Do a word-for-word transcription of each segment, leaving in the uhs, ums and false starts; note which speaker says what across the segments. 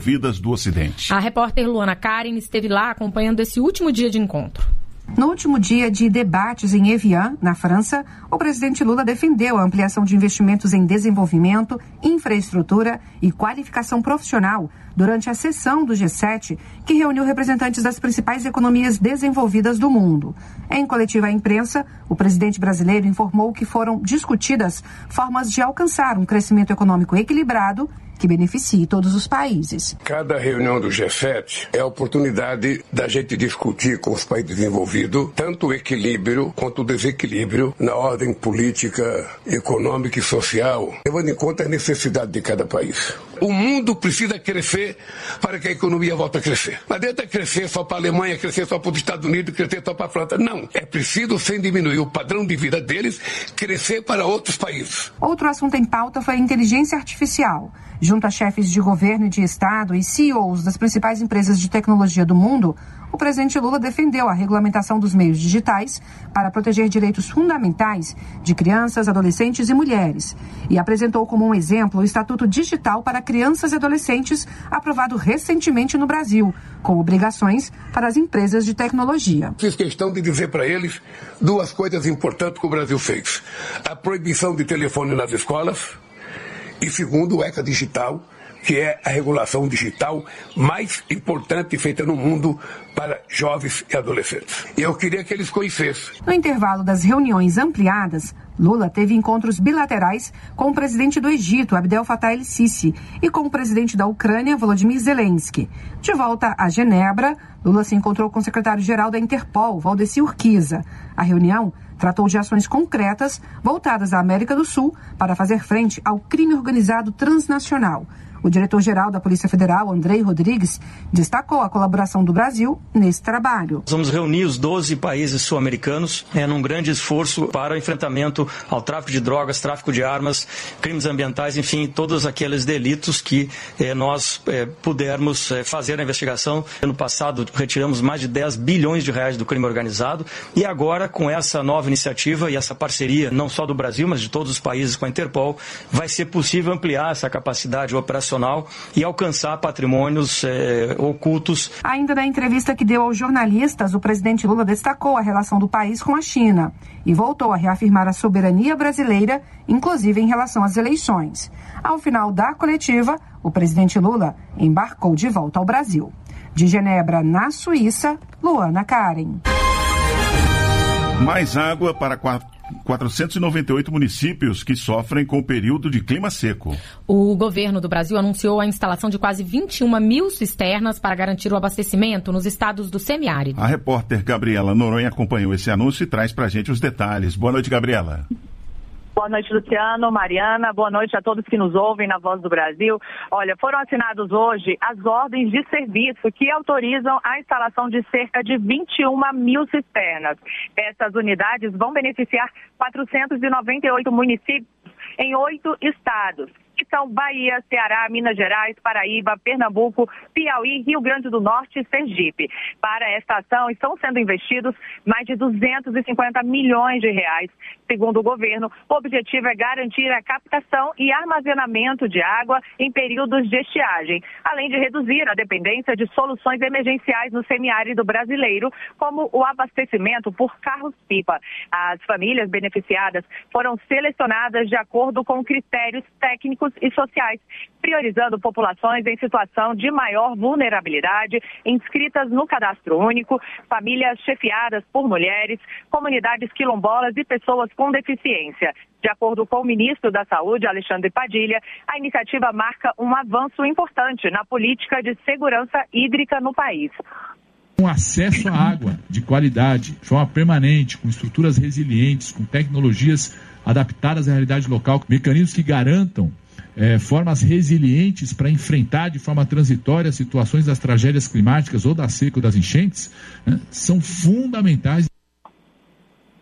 Speaker 1: desenvolvidas do Ocidente.
Speaker 2: A repórter Luana Karen esteve lá acompanhando esse último dia de encontro.
Speaker 3: No último dia de debates em Evian, na França, o presidente Lula defendeu a ampliação de investimentos em desenvolvimento, infraestrutura e qualificação profissional durante a sessão do G sete, que reuniu representantes das principais economias desenvolvidas do mundo. Em coletiva à imprensa, o presidente brasileiro informou que foram discutidas formas de alcançar um crescimento econômico equilibrado que beneficie todos os países.
Speaker 4: Cada reunião do G sete é a oportunidade da gente discutir com os países desenvolvidos tanto o equilíbrio quanto o desequilíbrio na ordem política, econômica e social, levando em conta a necessidade de cada país. O mundo precisa crescer para que a economia volte a crescer. Não adianta crescer só para a Alemanha, crescer só para os Estados Unidos, crescer só para a França. Não, é preciso, sem diminuir o padrão de vida deles, crescer para outros países.
Speaker 3: Outro assunto em pauta foi a inteligência artificial. Junto a chefes de governo e de Estado e C E Os das principais empresas de tecnologia do mundo, o presidente Lula defendeu a regulamentação dos meios digitais para proteger direitos fundamentais de crianças, adolescentes e mulheres. E apresentou como um exemplo o Estatuto Digital para Crianças e Adolescentes, aprovado recentemente no Brasil, com obrigações para as empresas de tecnologia.
Speaker 4: Fiz questão de dizer para eles duas coisas importantes que o Brasil fez. A proibição de telefone nas escolas. E segundo, o ECA Digital, que é a regulação digital mais importante feita no mundo para jovens e adolescentes. E eu queria que eles conhecessem.
Speaker 3: No intervalo das reuniões ampliadas, Lula teve encontros bilaterais com o presidente do Egito, Abdel Fattah el-Sisi, e com o presidente da Ucrânia, Volodymyr Zelensky. De volta a Genebra, Lula se encontrou com o secretário-geral da Interpol, Valdeci Urquiza. A reunião tratou de ações concretas voltadas à América do Sul para fazer frente ao crime organizado transnacional. O diretor-geral da Polícia Federal, Andrei Rodrigues, destacou a colaboração do Brasil nesse trabalho.
Speaker 5: Vamos reunir os doze países sul-americanos é, num grande esforço para o enfrentamento ao tráfico de drogas, tráfico de armas, crimes ambientais, enfim, todos aqueles delitos que é, nós é, pudermos é, fazer a investigação. Ano passado, retiramos mais de dez bilhões de reais do crime organizado e agora, com essa nova iniciativa e essa parceria, não só do Brasil, mas de todos os países com a Interpol, vai ser possível ampliar essa capacidade operacional e alcançar patrimônios eh, ocultos.
Speaker 3: Ainda na entrevista que deu aos jornalistas, o presidente Lula destacou a relação do país com a China e voltou a reafirmar a soberania brasileira, inclusive em relação às eleições. Ao final da coletiva, o presidente Lula embarcou de volta ao Brasil. De Genebra, na Suíça, Luana Karen.
Speaker 1: Mais água para quatro. quatrocentos e noventa e oito municípios que sofrem com o período de clima seco.
Speaker 2: O governo do Brasil anunciou a instalação de quase vinte e uma mil cisternas para garantir o abastecimento nos estados do semiárido.
Speaker 1: A repórter Gabriela Noronha acompanhou esse anúncio e traz pra gente os detalhes. Boa noite, Gabriela.
Speaker 6: Boa noite, Luciano, Mariana, boa noite a todos que nos ouvem na Voz do Brasil. Olha, foram assinados hoje as ordens de serviço que autorizam a instalação de cerca de vinte e uma mil cisternas. Essas unidades vão beneficiar quatrocentos e noventa e oito municípios em oito estados, que são Bahia, Ceará, Minas Gerais, Paraíba, Pernambuco, Piauí, Rio Grande do Norte e Sergipe. Para esta ação estão sendo investidos mais de duzentos e cinquenta milhões de reais. Segundo o governo, o objetivo é garantir a captação e armazenamento de água em períodos de estiagem, além de reduzir a dependência de soluções emergenciais no semiárido brasileiro, como o abastecimento por carros-pipa. As famílias beneficiadas foram selecionadas de acordo com critérios técnicos e sociais, priorizando populações em situação de maior vulnerabilidade, inscritas no cadastro único, famílias chefiadas por mulheres, comunidades quilombolas e pessoas com deficiência. De acordo com o ministro da Saúde, Alexandre Padilha, a iniciativa marca um avanço importante na política de segurança hídrica no país.
Speaker 7: Um acesso à água de qualidade, de forma permanente, com estruturas resilientes, com tecnologias adaptadas à realidade local, mecanismos que garantam É, formas resilientes para enfrentar de forma transitória situações das tragédias climáticas ou da seca ou das enchentes, né, são fundamentais.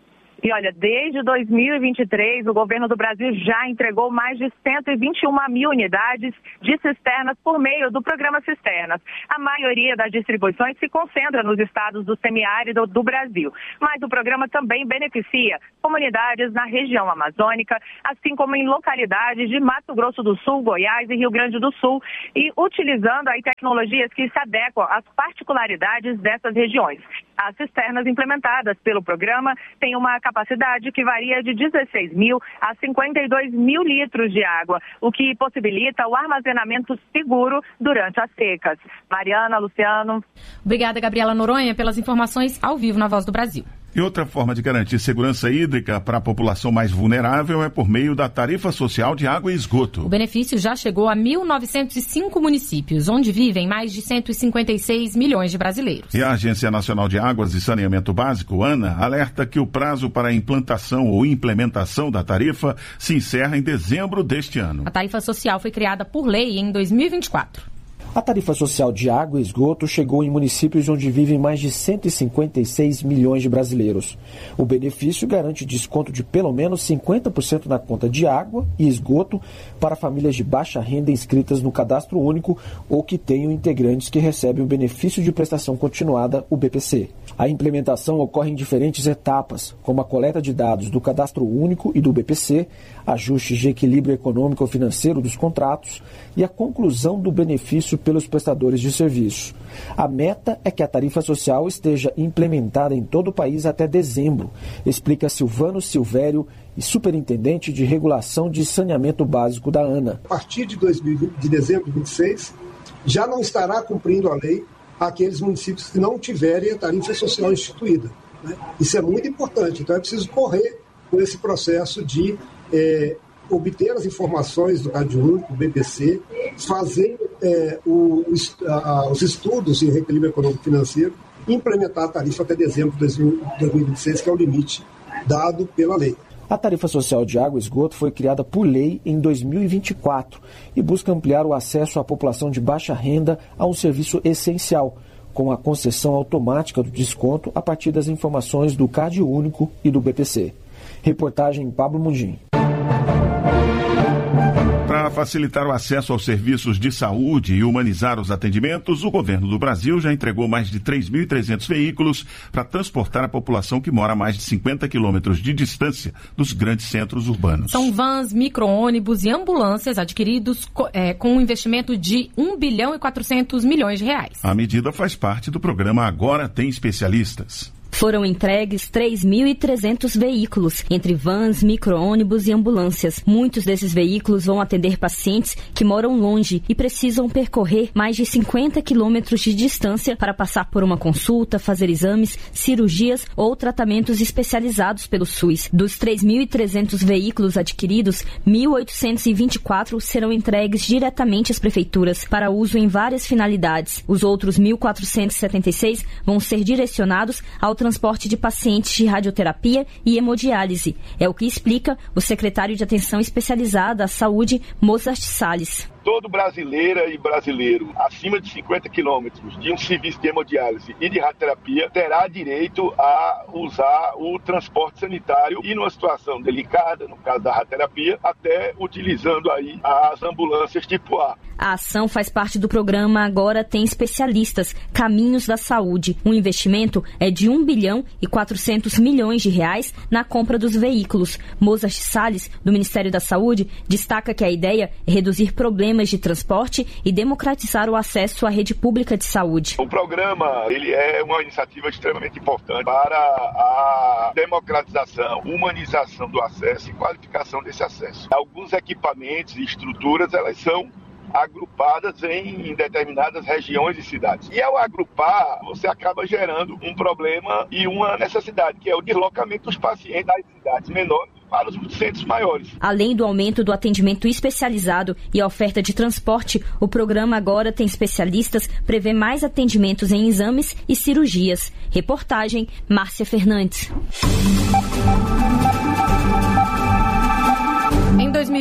Speaker 6: E olha, desde dois mil e vinte e três, o governo do Brasil já entregou mais de cento e vinte e uma mil unidades de cisternas por meio do programa Cisternas. A maioria das distribuições se concentra nos estados do semiárido do Brasil, mas o programa também beneficia comunidades na região amazônica, assim como em localidades de Mato Grosso do Sul, Goiás e Rio Grande do Sul, e utilizando aí tecnologias que se adequam às particularidades dessas regiões. As cisternas implementadas pelo programa têm uma capacidade que varia de dezesseis mil a cinquenta e dois mil litros de água, o que possibilita o armazenamento seguro durante as secas. Mariana, Luciano.
Speaker 2: Obrigada, Gabriela Noronha, pelas informações ao vivo na Voz do Brasil.
Speaker 1: E outra forma de garantir segurança hídrica para a população mais vulnerável é por meio da tarifa social de água e esgoto.
Speaker 2: O benefício já chegou a mil novecentos e cinco municípios, onde vivem mais de cento e cinquenta e seis milhões de brasileiros.
Speaker 1: E a Agência Nacional de Águas e Saneamento Básico, ANA, alerta que o prazo para a implantação ou implementação da tarifa se encerra em dezembro deste ano.
Speaker 2: A tarifa social foi criada por lei em dois mil e vinte e quatro.
Speaker 8: A tarifa social de água e esgoto chegou em municípios onde vivem mais de cento e cinquenta e seis milhões de brasileiros. O benefício garante desconto de pelo menos cinquenta por cento na conta de água e esgoto para famílias de baixa renda inscritas no Cadastro Único ou que tenham integrantes que recebem o benefício de prestação continuada, o B P C. A implementação ocorre em diferentes etapas, como a coleta de dados do Cadastro Único e do B P C, ajustes de equilíbrio econômico-financeiro dos contratos e a conclusão do benefício pelos prestadores de serviço. A meta é que a tarifa social esteja implementada em todo o país até dezembro, explica Silvano Silvério, superintendente de regulação de saneamento básico da ANA.
Speaker 9: A partir de, dois mil e vinte, de dezembro de vinte e seis, já não estará cumprindo a lei aqueles municípios que não tiverem a tarifa social instituída, né? Isso é muito importante, então é preciso correr com esse processo de é, obter as informações do Cadastro Único, do B P C, fazer é, o, a, os estudos em reequilíbrio econômico financeiro e implementar a tarifa até dezembro de dois mil e vinte e seis, que é o limite dado pela lei.
Speaker 8: A tarifa social de água e esgoto foi criada por lei em dois mil e vinte e quatro e busca ampliar o acesso à população de baixa renda a um serviço essencial, com a concessão automática do desconto a partir das informações do Cadastro Único e do B P C. Reportagem Pablo Mundim.
Speaker 1: Para facilitar o acesso aos serviços de saúde e humanizar os atendimentos, o governo do Brasil já entregou mais de três mil e trezentos veículos para transportar a população que mora a mais de cinquenta quilômetros de distância dos grandes centros urbanos.
Speaker 2: São vans, micro-ônibus e ambulâncias adquiridos é, com um investimento de um bilhão e quatrocentos milhões de reais.
Speaker 1: A medida faz parte do programa Agora Tem Especialistas.
Speaker 10: Foram entregues três mil e trezentos veículos, entre vans, micro-ônibus e ambulâncias. Muitos desses veículos vão atender pacientes que moram longe e precisam percorrer mais de cinquenta quilômetros de distância para passar por uma consulta, fazer exames, cirurgias ou tratamentos especializados pelo SUS. Dos três mil e trezentos veículos adquiridos, mil oitocentos e vinte e quatro serão entregues diretamente às prefeituras para uso em várias finalidades. Os outros mil quatrocentos e setenta e seis vão ser direcionados ao transporte de pacientes de radioterapia e hemodiálise. É o que explica o secretário de Atenção Especializada à Saúde, Mozart Salles.
Speaker 11: Todo brasileira e brasileiro acima de cinquenta quilômetros de um serviço de hemodiálise e de radioterapia terá direito a usar o transporte sanitário e numa situação delicada, no caso da radioterapia, até utilizando aí as ambulâncias tipo A.
Speaker 10: A ação faz parte do programa Agora Tem Especialistas, Caminhos da Saúde. O investimento é de um bilhão e quatrocentos milhões de reais na compra dos veículos. Mozart Salles, do Ministério da Saúde, destaca que a ideia é reduzir problemas de transporte e democratizar o acesso à rede pública de saúde.
Speaker 11: O programa ele é uma iniciativa extremamente importante para a democratização, humanização do acesso e qualificação desse acesso. Alguns equipamentos e estruturas elas são agrupadas em determinadas regiões e cidades. E ao agrupar, você acaba gerando um problema e uma necessidade, que é o deslocamento dos pacientes das cidades menores para os centros maiores.
Speaker 10: Além do aumento do atendimento especializado e a oferta de transporte, o programa Agora Tem Especialistas prevê mais atendimentos em exames e cirurgias. Reportagem Márcia Fernandes.
Speaker 2: Em dois mil e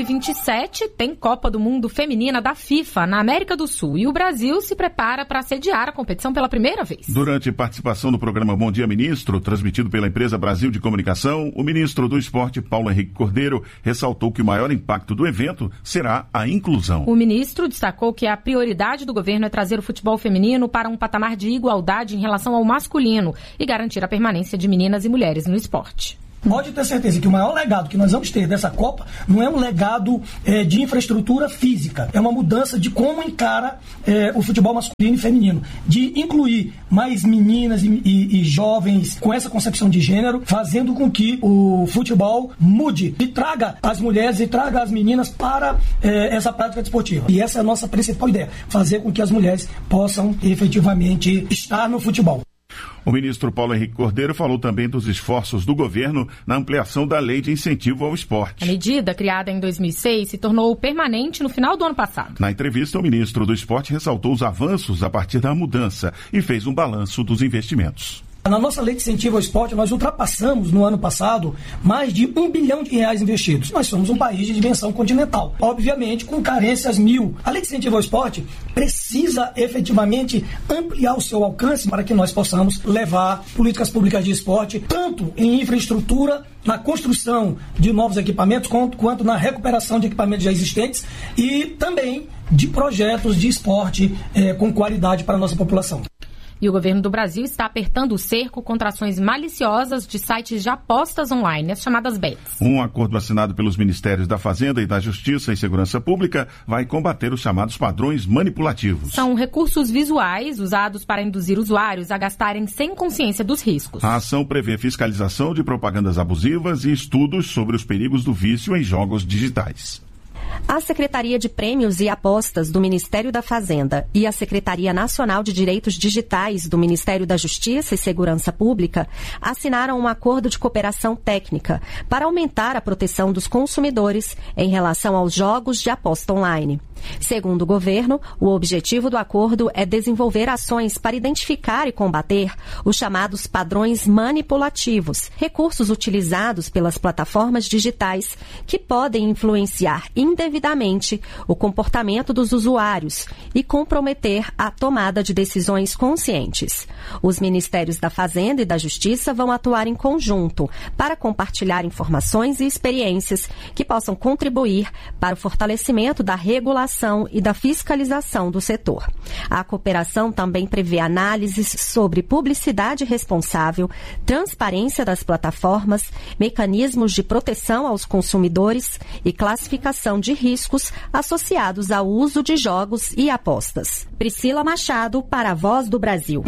Speaker 2: e vinte e sete tem Copa do Mundo Feminina da FIFA na América do Sul e o Brasil se prepara para sediar a competição pela primeira vez.
Speaker 1: Durante participação no programa Bom Dia Ministro, transmitido pela empresa Brasil de Comunicação, o ministro do Esporte, Paulo Henrique Cordeiro, ressaltou que o maior impacto do evento será a inclusão.
Speaker 2: O ministro destacou que a prioridade do governo é trazer o futebol feminino para um patamar de igualdade em relação ao masculino e garantir a permanência de meninas e mulheres no esporte.
Speaker 12: Pode ter certeza que o maior legado que nós vamos ter dessa Copa não é um legado é, de infraestrutura física, é uma mudança de como encara é, o futebol masculino e feminino, de incluir mais meninas e, e, e jovens com essa concepção de gênero, fazendo com que o futebol mude e traga as mulheres e traga as meninas para é, essa prática desportiva. E essa é a nossa principal ideia, fazer com que as mulheres possam efetivamente estar no futebol.
Speaker 1: O ministro Paulo Henrique Cordeiro falou também dos esforços do governo na ampliação da lei de incentivo ao esporte.
Speaker 2: A medida, criada em dois mil e seis, se tornou permanente no final do ano passado.
Speaker 1: Na entrevista, o ministro do Esporte ressaltou os avanços a partir da mudança e fez um balanço dos investimentos.
Speaker 12: Na nossa lei de incentivo ao esporte, nós ultrapassamos no ano passado mais de um bilhão de reais investidos. Nós somos um país de dimensão continental, obviamente com carências mil. A lei de incentivo ao esporte precisa efetivamente ampliar o seu alcance para que nós possamos levar políticas públicas de esporte, tanto em infraestrutura, na construção de novos equipamentos, quanto, quanto na recuperação de equipamentos já existentes e também de projetos de esporte eh, com qualidade para a nossa população.
Speaker 2: E o governo do Brasil está apertando o cerco contra ações maliciosas de sites de apostas online, as chamadas bets.
Speaker 1: Um acordo assinado pelos Ministérios da Fazenda e da Justiça e Segurança Pública vai combater os chamados padrões manipulativos.
Speaker 2: São recursos visuais usados para induzir usuários a gastarem sem consciência dos riscos.
Speaker 1: A ação prevê fiscalização de propagandas abusivas e estudos sobre os perigos do vício em jogos digitais.
Speaker 13: A Secretaria de Prêmios e Apostas do Ministério da Fazenda e a Secretaria Nacional de Direitos Digitais do Ministério da Justiça e Segurança Pública assinaram um acordo de cooperação técnica para aumentar a proteção dos consumidores em relação aos jogos de aposta online. Segundo o governo, o objetivo do acordo é desenvolver ações para identificar e combater os chamados padrões manipulativos, recursos utilizados pelas plataformas digitais que podem influenciar indevidamente o comportamento dos usuários e comprometer a tomada de decisões conscientes. Os Ministérios da Fazenda e da Justiça vão atuar em conjunto para compartilhar informações e experiências que possam contribuir para o fortalecimento da regulação e da fiscalização do setor. A cooperação também prevê análises sobre publicidade responsável, transparência das plataformas, mecanismos de proteção aos consumidores e classificação de riscos associados ao uso de jogos e apostas. Priscila Machado, para a Voz do Brasil.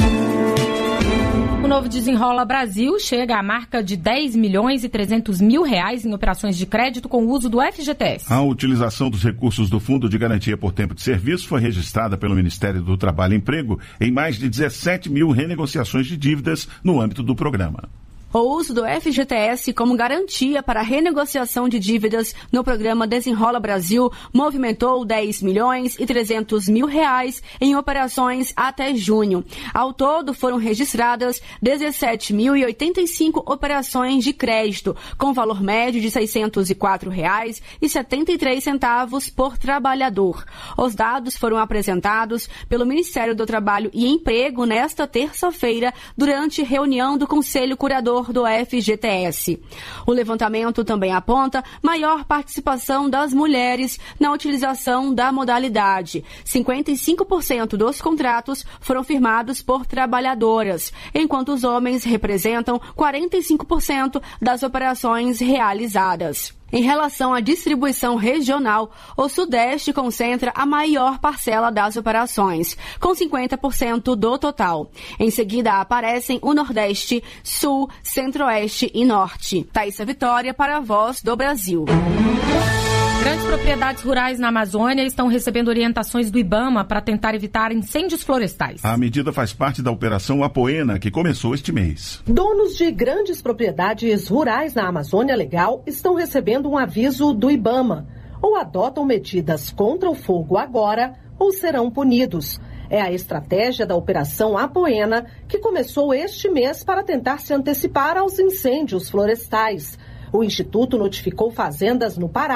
Speaker 2: O novo Desenrola Brasil chega à marca de dez milhões e trezentos mil reais em operações de crédito com o uso do F G T S.
Speaker 1: A utilização dos recursos do Fundo de Garantia por Tempo de Serviço foi registrada pelo Ministério do Trabalho e Emprego em mais de dezessete mil renegociações de dívidas no âmbito do programa.
Speaker 14: O uso do F G T S como garantia para a renegociação de dívidas no programa Desenrola Brasil movimentou dez milhões e trezentos mil reais em operações até junho. Ao todo, foram registradas dezessete mil e oitenta e cinco operações de crédito, com valor médio de seiscentos e quatro reais e setenta e três centavos por trabalhador. Os dados foram apresentados pelo Ministério do Trabalho e Emprego nesta terça-feira, durante reunião do Conselho Curador do F G T S. O levantamento também aponta maior participação das mulheres na utilização da modalidade. cinquenta e cinco por cento dos contratos foram firmados por trabalhadoras, enquanto os homens representam quarenta e cinco por cento das operações realizadas. Em relação à distribuição regional, o Sudeste concentra a maior parcela das operações, com cinquenta por cento do total. Em seguida aparecem o Nordeste, Sul, Centro-Oeste e Norte. Thaísa Vitória, para a Voz do Brasil.
Speaker 2: Grandes propriedades rurais na Amazônia estão recebendo orientações do IBAMA para tentar evitar incêndios florestais.
Speaker 1: A medida faz parte da Operação Apoena, que começou este mês.
Speaker 15: Donos de grandes propriedades rurais na Amazônia Legal estão recebendo um aviso do IBAMA. Ou adotam medidas contra o fogo agora, ou serão punidos. É a estratégia da Operação Apoena, que começou este mês para tentar se antecipar aos incêndios florestais. O Instituto notificou fazendas no Pará,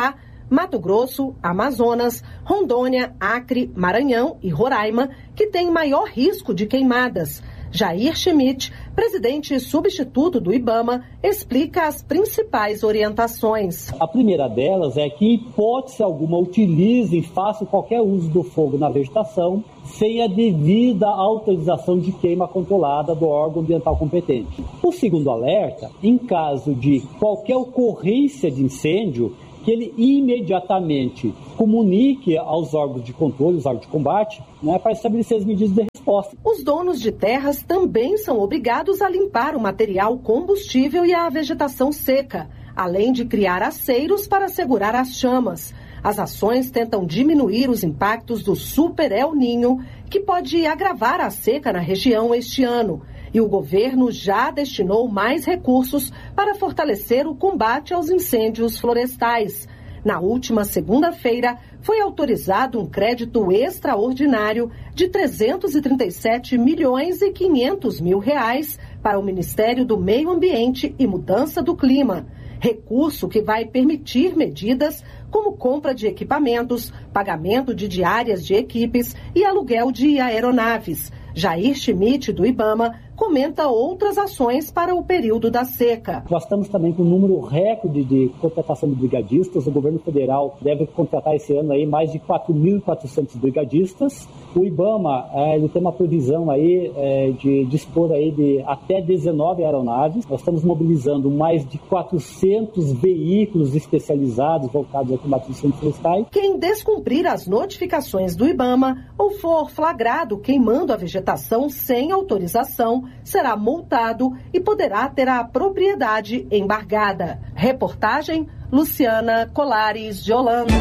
Speaker 15: Mato Grosso, Amazonas, Rondônia, Acre, Maranhão e Roraima, que têm maior risco de queimadas. Jair Schmidt, presidente substituto do IBAMA, explica as principais orientações.
Speaker 16: A primeira delas é que, em hipótese alguma, utilize e faça qualquer uso do fogo na vegetação sem a devida autorização de queima controlada do órgão ambiental competente. O segundo alerta, em caso de qualquer ocorrência de incêndio, que ele imediatamente comunique aos órgãos de controle, os órgãos de combate, né, para estabelecer as medidas de resposta.
Speaker 15: Os donos de terras também são obrigados a limpar o material combustível e a vegetação seca, além de criar aceiros para segurar as chamas. As ações tentam diminuir os impactos do Super El Niño, que pode agravar a seca na região este ano. E o governo já destinou mais recursos para fortalecer o combate aos incêndios florestais. Na última segunda-feira, foi autorizado um crédito extraordinário de trezentos e trinta e sete milhões e quinhentos mil reais para o Ministério do Meio Ambiente e Mudança do Clima. Recurso que vai permitir medidas como compra de equipamentos, pagamento de diárias de equipes e aluguel de aeronaves. Jair Schmidt, do IBAMA, comenta outras ações para o período da seca.
Speaker 16: Nós estamos também com um número recorde de contratação de brigadistas. O governo federal deve contratar esse ano aí mais de quatro mil e quatrocentos brigadistas. O IBAMA é, ele tem uma previsão aí, é, de dispor aí de até dezenove aeronaves. Nós estamos mobilizando mais de quatrocentos veículos especializados voltados ao combate aos incêndios florestais.
Speaker 15: Quem descumprir as notificações do IBAMA ou for flagrado queimando a vegetação sem autorização, será multado e poderá ter a propriedade embargada. Reportagem Luciana Colares de Holanda.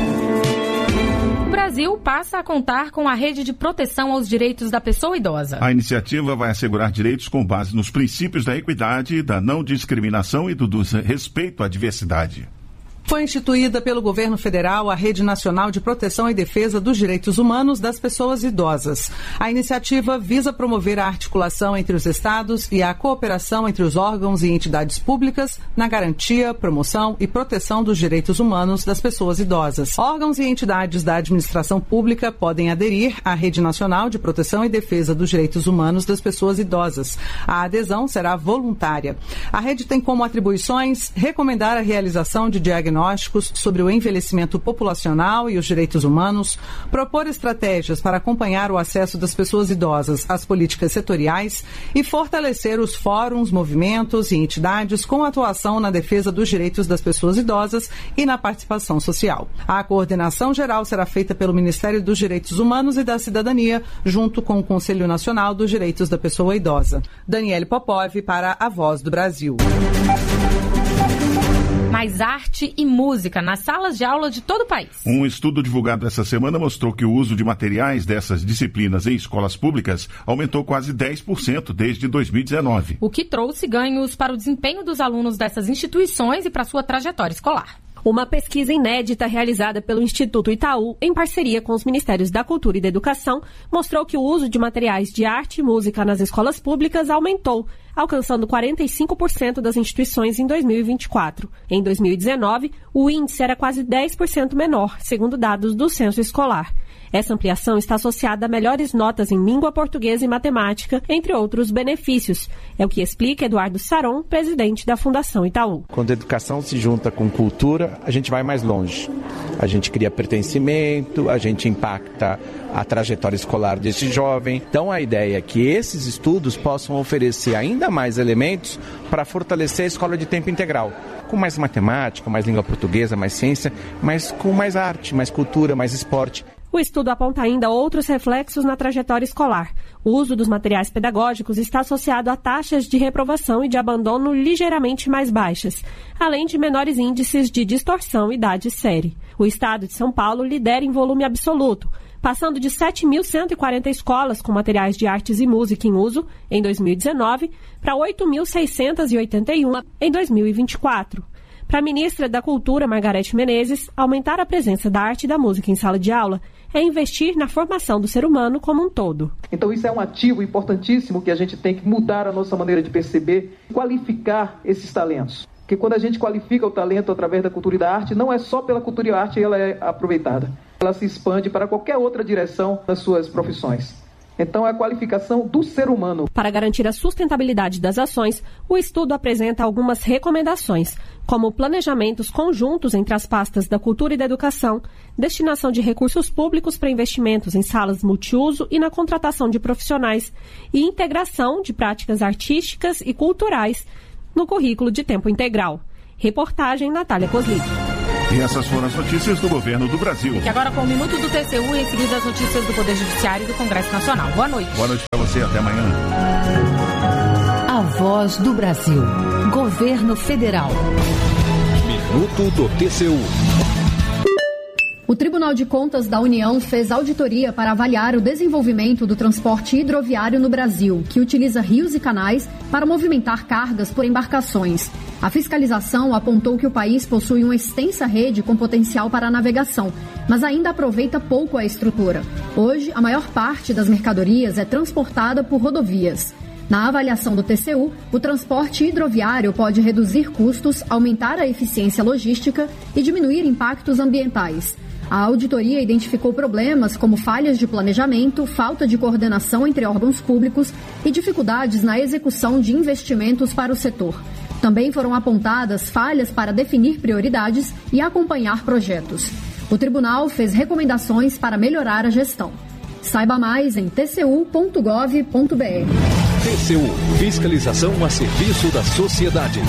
Speaker 2: O Brasil passa a contar com a rede de proteção aos direitos da pessoa idosa.
Speaker 1: A iniciativa vai assegurar direitos com base nos princípios da equidade, da não discriminação e do, do respeito à diversidade.
Speaker 17: Foi instituída pelo governo federal a Rede Nacional de Proteção e Defesa dos Direitos Humanos das Pessoas Idosas. A iniciativa visa promover a articulação entre os estados e a cooperação entre os órgãos e entidades públicas na garantia, promoção e proteção dos direitos humanos das pessoas idosas. Órgãos e entidades da administração pública podem aderir à Rede Nacional de Proteção e Defesa dos Direitos Humanos das Pessoas Idosas. A adesão será voluntária. A rede tem como atribuições recomendar a realização de diagnósticos sobre o envelhecimento populacional e os direitos humanos, propor estratégias para acompanhar o acesso das pessoas idosas às políticas setoriais e fortalecer os fóruns, movimentos e entidades com atuação na defesa dos direitos das pessoas idosas e na participação social. A coordenação geral será feita pelo Ministério dos Direitos Humanos e da Cidadania, junto com o Conselho Nacional dos Direitos da Pessoa Idosa. Daniele Popov para a Voz do Brasil.
Speaker 2: Mais arte e música nas salas de aula de todo o país.
Speaker 1: Um estudo divulgado essa semana mostrou que o uso de materiais dessas disciplinas em escolas públicas aumentou quase dez por cento desde dois mil e dezenove.
Speaker 2: O que trouxe ganhos para o desempenho dos alunos dessas instituições e para sua trajetória escolar.
Speaker 18: Uma pesquisa inédita realizada pelo Instituto Itaú, em parceria com os Ministérios da Cultura e da Educação, mostrou que o uso de materiais de arte e música nas escolas públicas aumentou, alcançando quarenta e cinco por cento das instituições em dois mil e vinte e quatro. Em dois mil e dezenove, o índice era quase dez por cento menor, segundo dados do censo escolar. Essa ampliação está associada a melhores notas em língua portuguesa e matemática, entre outros benefícios. É o que explica Eduardo Saron, presidente da Fundação Itaú.
Speaker 19: Quando a educação se junta com cultura, a gente vai mais longe. A gente cria pertencimento, a gente impacta a trajetória escolar desse jovem. Então a ideia é que esses estudos possam oferecer ainda mais elementos para fortalecer a escola de tempo integral. Com mais matemática, mais língua portuguesa, mais ciência, mas com mais arte, mais cultura, mais esporte.
Speaker 18: O estudo aponta ainda outros reflexos na trajetória escolar. O uso dos materiais pedagógicos está associado a taxas de reprovação e de abandono ligeiramente mais baixas, além de menores índices de distorção idade série. O estado de São Paulo lidera em volume absoluto, passando de sete mil cento e quarenta escolas com materiais de artes e música em uso em dois mil e dezenove para oito mil seiscentos e oitenta e um em dois mil e vinte e quatro. Para a ministra da Cultura, Margarete Menezes, aumentar a presença da arte e da música em sala de aula é investir na formação do ser humano como um todo.
Speaker 20: Então isso é um ativo importantíssimo que a gente tem que mudar a nossa maneira de perceber e qualificar esses talentos. Porque quando a gente qualifica o talento através da cultura e da arte, não é só pela cultura e arte que ela é aproveitada. Ela se expande para qualquer outra direção das suas profissões. Então, é a qualificação do ser humano.
Speaker 18: Para garantir a sustentabilidade das ações, o estudo apresenta algumas recomendações, como planejamentos conjuntos entre as pastas da cultura e da educação, destinação de recursos públicos para investimentos em salas multiuso e na contratação de profissionais, e integração de práticas artísticas e culturais no currículo de tempo integral. Reportagem Natália Cosli.
Speaker 1: E essas foram as notícias do governo do Brasil.
Speaker 2: E agora com o Minuto do T C U e em seguida as notícias do Poder Judiciário e do Congresso Nacional. Boa noite.
Speaker 1: Boa noite para você, até amanhã.
Speaker 21: A Voz do Brasil. Governo Federal.
Speaker 22: Minuto do T C U.
Speaker 23: O Tribunal de Contas da União fez auditoria para avaliar o desenvolvimento do transporte hidroviário no Brasil, que utiliza rios e canais para movimentar cargas por embarcações. A fiscalização apontou que o país possui uma extensa rede com potencial para a navegação, mas ainda aproveita pouco a estrutura. Hoje, a maior parte das mercadorias é transportada por rodovias. Na avaliação do T C U, o transporte hidroviário pode reduzir custos, aumentar a eficiência logística e diminuir impactos ambientais. A auditoria identificou problemas como falhas de planejamento, falta de coordenação entre órgãos públicos e dificuldades na execução de investimentos para o setor. Também foram apontadas falhas para definir prioridades e acompanhar projetos. O tribunal fez recomendações para melhorar a gestão. Saiba mais em t c u ponto gov ponto b r.
Speaker 22: T C U, fiscalização a serviço da sociedade.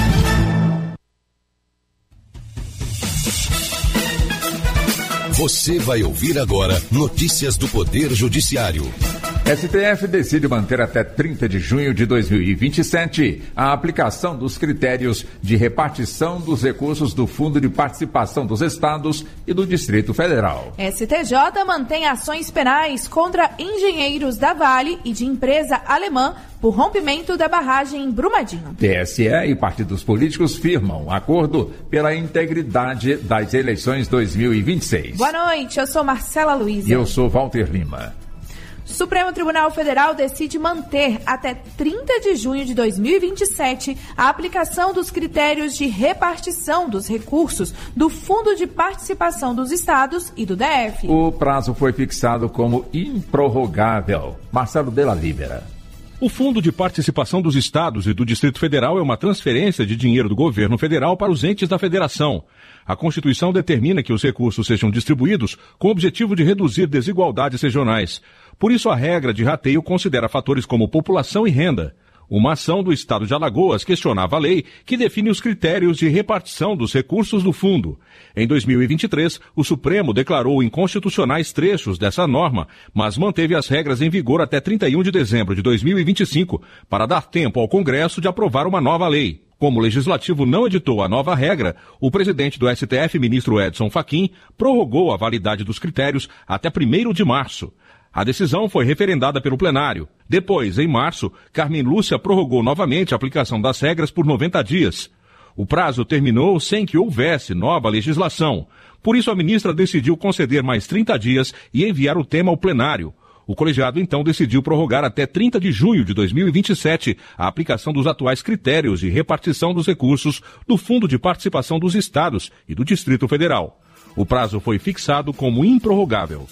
Speaker 22: Você vai ouvir agora notícias do Poder Judiciário.
Speaker 24: S T F decide manter até trinta de junho de dois mil e vinte e sete a aplicação dos critérios de repartição dos recursos do Fundo de Participação dos Estados e do Distrito Federal.
Speaker 25: S T J mantém ações penais contra engenheiros da Vale e de empresa alemã por rompimento da barragem em Brumadinho.
Speaker 24: T S E e partidos políticos firmam acordo pela integridade das eleições dois mil e vinte e seis.
Speaker 25: Boa noite, eu sou Marcela Luiza.
Speaker 24: E eu sou Walter Lima.
Speaker 25: Supremo Tribunal Federal decide manter até trinta de junho de dois mil e vinte e sete a aplicação dos critérios de repartição dos recursos do Fundo de Participação dos Estados e do D F.
Speaker 24: O prazo foi fixado como improrrogável. Marcelo Della Libera.
Speaker 26: O Fundo de Participação dos Estados e do Distrito Federal é uma transferência de dinheiro do governo federal para os entes da federação. A Constituição determina que os recursos sejam distribuídos com o objetivo de reduzir desigualdades regionais. Por isso, a regra de rateio considera fatores como população e renda. Uma ação do Estado de Alagoas questionava a lei que define os critérios de repartição dos recursos do fundo. Em dois mil e vinte e três, o Supremo declarou inconstitucionais trechos dessa norma, mas manteve as regras em vigor até trinta e um de dezembro de dois mil e vinte e cinco, para dar tempo ao Congresso de aprovar uma nova lei. Como o Legislativo não editou a nova regra, o presidente do S T F, ministro Edson Fachin, prorrogou a validade dos critérios até primeiro de março. A decisão foi referendada pelo plenário. Depois, em março, Carmen Lúcia prorrogou novamente a aplicação das regras por noventa dias. O prazo terminou sem que houvesse nova legislação. Por isso, a ministra decidiu conceder mais trinta dias e enviar o tema ao plenário. O colegiado, então, decidiu prorrogar até trinta de junho de dois mil e vinte e sete a aplicação dos atuais critérios de repartição dos recursos do Fundo de Participação dos Estados e do Distrito Federal. O prazo foi fixado como improrrogável.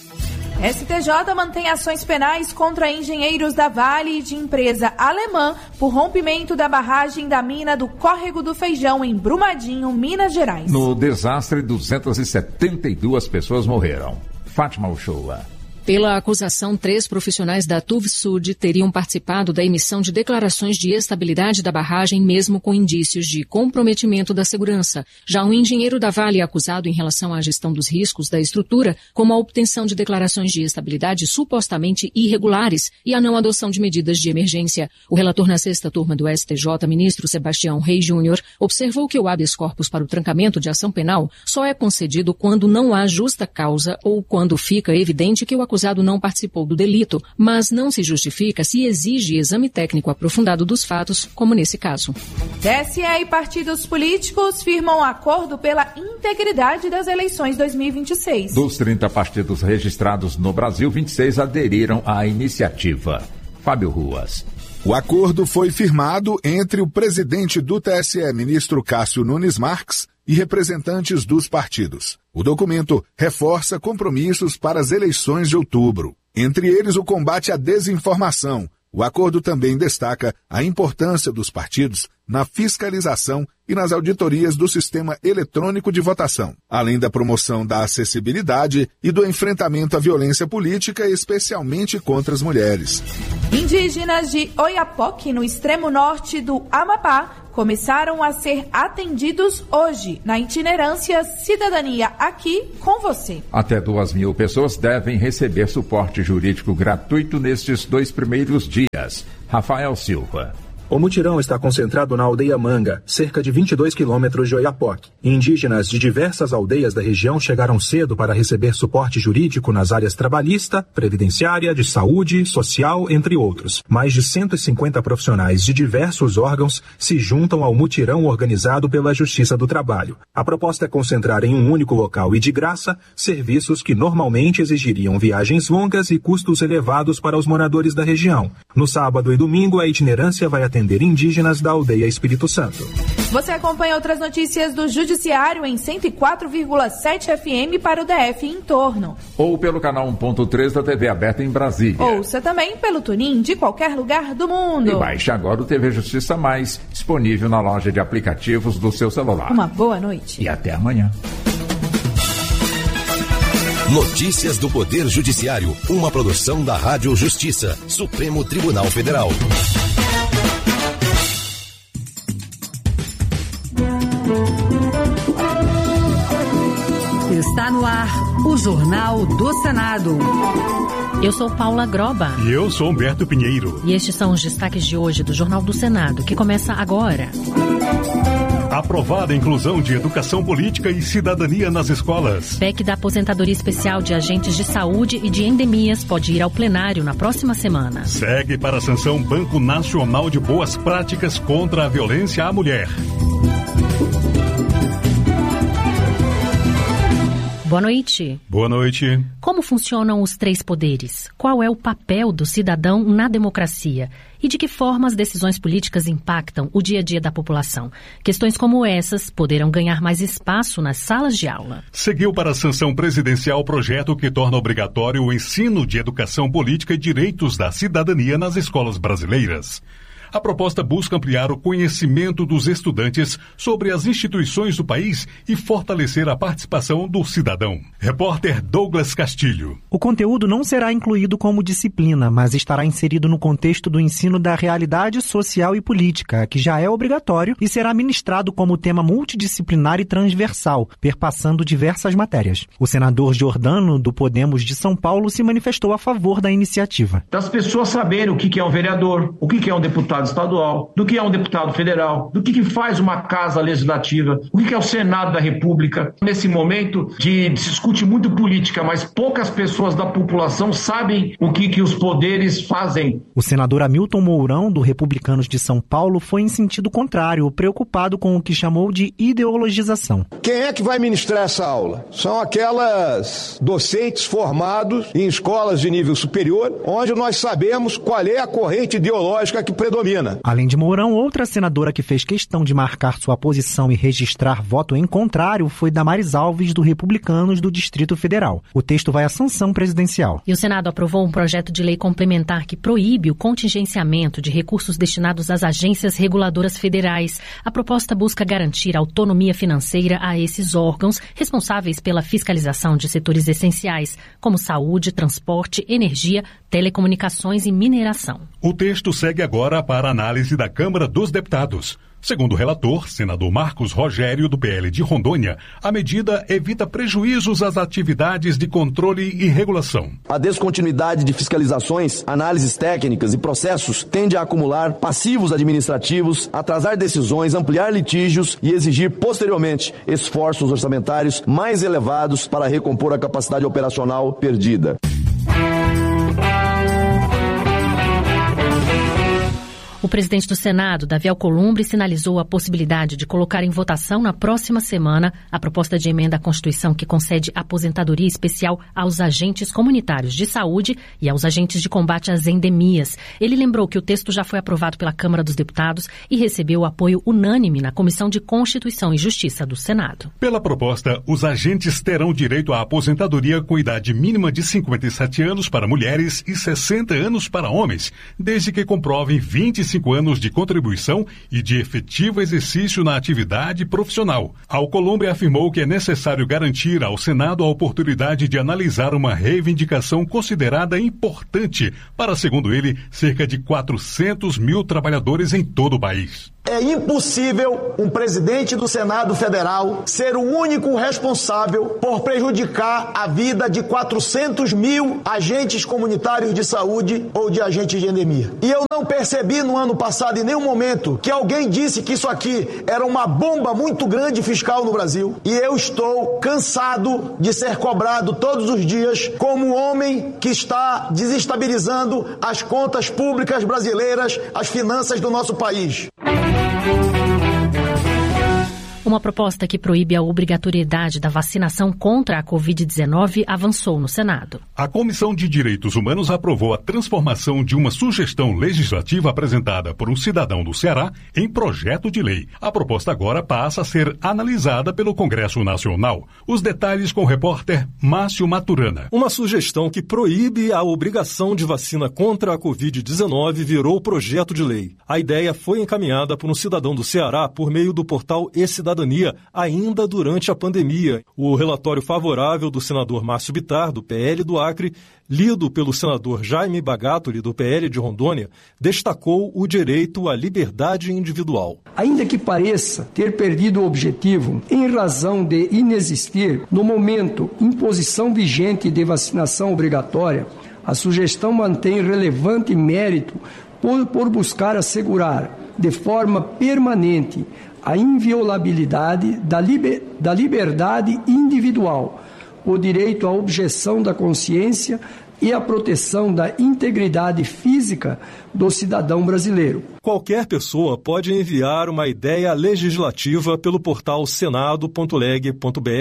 Speaker 25: S T J mantém ações penais contra engenheiros da Vale e de empresa alemã por rompimento da barragem da mina do Córrego do Feijão, em Brumadinho, Minas Gerais.
Speaker 24: No desastre, duzentas e setenta e duas pessoas morreram. Fátima Uchoa.
Speaker 27: Pela acusação, três profissionais da TUVSUD teriam participado da emissão de declarações de estabilidade da barragem, mesmo com indícios de comprometimento da segurança. Já um engenheiro da Vale é acusado em relação à gestão dos riscos da estrutura, como a obtenção de declarações de estabilidade supostamente irregulares e a não adoção de medidas de emergência. O relator na sexta turma do S T J, ministro Sebastião Reis Júnior, observou que o habeas corpus para o trancamento de ação penal só é concedido quando não há justa causa ou quando fica evidente que o acusado O acusado não participou do delito, mas não se justifica se exige exame técnico aprofundado dos fatos, como nesse caso.
Speaker 25: T S E e partidos políticos firmam acordo pela integridade das eleições dois mil e vinte e seis.
Speaker 24: Dos trinta partidos registrados no Brasil, vinte e seis aderiram à iniciativa. Fábio Ruas.
Speaker 3: O acordo foi firmado entre o presidente do T S E, ministro Cássio Nunes Marques, e representantes dos partidos. O documento reforça compromissos para as eleições de outubro. Entre eles, o combate à desinformação. O acordo também destaca a importância dos partidos na fiscalização e nas auditorias do sistema eletrônico de votação, além da promoção da acessibilidade e do enfrentamento à violência política, especialmente contra as mulheres.
Speaker 25: Indígenas de Oiapoque, no extremo norte do Amapá, começaram a ser atendidos hoje na itinerância Cidadania Aqui com Você.
Speaker 24: Até duas mil pessoas devem receber suporte jurídico gratuito nestes dois primeiros dias. Rafael Silva.
Speaker 4: O mutirão está concentrado na aldeia Manga, cerca de vinte e dois quilômetros de Oiapoque. Indígenas de diversas aldeias da região chegaram cedo para receber suporte jurídico nas áreas trabalhista, previdenciária, de saúde, social, entre outros. Mais de cento e cinquenta profissionais de diversos órgãos se juntam ao mutirão organizado pela Justiça do Trabalho. A proposta é concentrar em um único local e de graça serviços que normalmente exigiriam viagens longas e custos elevados para os moradores da região. No sábado e domingo, a itinerância vai atender indígenas da aldeia Espírito Santo.
Speaker 25: Você acompanha outras notícias do Judiciário em cento e quatro vírgula sete F M para o D F e em torno.
Speaker 24: Ou pelo canal um ponto três da T V aberta em Brasília.
Speaker 25: Ouça também pelo TuneIn de qualquer lugar do mundo.
Speaker 24: E baixe agora o T V Justiça Mais, disponível na loja de aplicativos do seu celular.
Speaker 25: Uma boa noite.
Speaker 24: E até amanhã.
Speaker 22: Notícias do Poder Judiciário, uma produção da Rádio Justiça, Supremo Tribunal Federal.
Speaker 21: Está no ar o Jornal do Senado.
Speaker 27: Eu sou Paula Groba.
Speaker 5: E eu sou Humberto Pinheiro.
Speaker 27: E estes são os destaques de hoje do Jornal do Senado, que começa agora.
Speaker 5: Aprovada a inclusão de educação política e cidadania nas escolas.
Speaker 27: P E C da aposentadoria especial de agentes de saúde e de endemias pode ir ao plenário na próxima semana.
Speaker 5: Segue para a sanção Banco Nacional de Boas Práticas contra a Violência à Mulher.
Speaker 27: Boa noite.
Speaker 5: Boa noite.
Speaker 27: Como funcionam os três poderes? Qual é o papel do cidadão na democracia? E de que forma as decisões políticas impactam o dia a dia da população? Questões como essas poderão ganhar mais espaço nas salas de aula.
Speaker 5: Seguiu para a sanção presidencial o projeto que torna obrigatório o ensino de educação política e direitos da cidadania nas escolas brasileiras. A proposta busca ampliar o conhecimento dos estudantes sobre as instituições do país e fortalecer a participação do cidadão. Repórter Douglas Castilho.
Speaker 6: O conteúdo não será incluído como disciplina, mas estará inserido no contexto do ensino da realidade social e política, que já é obrigatório e será ministrado como tema multidisciplinar e transversal, perpassando diversas matérias. O senador Giordano, do Podemos de São Paulo, se manifestou a favor da iniciativa.
Speaker 7: Das pessoas saberem o que é um vereador, o que é um deputado estadual, do que é um deputado federal, do que, que faz uma casa legislativa, o que, que é o Senado da República. Nesse momento de, se discute muito política, mas poucas pessoas da população sabem o que, que os poderes fazem.
Speaker 6: O senador Hamilton Mourão, do Republicanos de São Paulo, foi em sentido contrário, preocupado com o que chamou de ideologização.
Speaker 8: Quem é que vai ministrar essa aula? São aquelas docentes formados em escolas de nível superior, onde nós sabemos qual é a corrente ideológica que predomina.
Speaker 6: Além de Mourão, outra senadora que fez questão de marcar sua posição e registrar voto em contrário foi Damares Alves, do Republicanos do Distrito Federal. O texto vai à sanção presidencial.
Speaker 27: E o Senado aprovou um projeto de lei complementar que proíbe o contingenciamento de recursos destinados às agências reguladoras federais. A proposta busca garantir autonomia financeira a esses órgãos responsáveis pela fiscalização de setores essenciais, como saúde, transporte, energia, telecomunicações e mineração.
Speaker 5: O texto segue agora para análise da Câmara dos Deputados. Segundo o relator, senador Marcos Rogério, do P L de Rondônia, a medida evita prejuízos às atividades de controle e regulação.
Speaker 9: A descontinuidade de fiscalizações, análises técnicas e processos tende a acumular passivos administrativos, atrasar decisões, ampliar litígios e exigir, posteriormente, esforços orçamentários mais elevados para recompor a capacidade operacional perdida.
Speaker 27: O
Speaker 2: O presidente do Senado, Davi Alcolumbre, sinalizou a possibilidade de colocar em votação na próxima semana a proposta de emenda à Constituição que concede aposentadoria especial aos agentes comunitários de saúde e aos agentes de combate às endemias. Ele lembrou que o texto já foi aprovado pela Câmara dos Deputados e recebeu apoio unânime na Comissão de Constituição e Justiça do Senado.
Speaker 5: Pela proposta, os agentes terão direito à aposentadoria com idade mínima de cinquenta e sete anos para mulheres e sessenta anos para homens, desde que comprovem vinte e cinco anos de contribuição e de efetivo exercício na atividade profissional. Alcolumbre afirmou que é necessário garantir ao Senado a oportunidade de analisar uma reivindicação considerada importante para, segundo ele, cerca de quatrocentos mil trabalhadores em todo o país.
Speaker 10: É impossível um presidente do Senado Federal ser o único responsável por prejudicar a vida de quatrocentos mil agentes comunitários de saúde ou de agentes de endemia. E eu não percebi no ano passado, em nenhum momento, que alguém disse que isso aqui era uma bomba muito grande fiscal no Brasil. E eu estou cansado de ser cobrado todos os dias como homem que está desestabilizando as contas públicas brasileiras, as finanças do nosso país.
Speaker 2: Uma proposta que proíbe a obrigatoriedade da vacinação contra a covid dezenove avançou no Senado.
Speaker 5: A Comissão de Direitos Humanos aprovou a transformação de uma sugestão legislativa apresentada por um cidadão do Ceará em projeto de lei. A proposta agora passa a ser analisada pelo Congresso Nacional. Os detalhes com o repórter Márcio Maturana.
Speaker 11: Uma sugestão que proíbe a obrigação de vacina contra a covid dezenove virou projeto de lei. A ideia foi encaminhada por um cidadão do Ceará por meio do portal E-Cidadania ainda durante a pandemia. O relatório favorável do senador Márcio Bittar, do P L do Acre, lido pelo senador Jaime Bagatoli, do P L de Rondônia, destacou o direito à liberdade individual.
Speaker 12: Ainda que pareça ter perdido o objetivo em razão de inexistir, no momento, imposição vigente de vacinação obrigatória, a sugestão mantém relevante mérito por, por buscar assegurar, de forma permanente, a inviolabilidade da, liber, da liberdade individual, o direito à objeção da consciência e a proteção da integridade física do cidadão brasileiro.
Speaker 11: Qualquer pessoa pode enviar uma ideia legislativa pelo portal senado.leg.br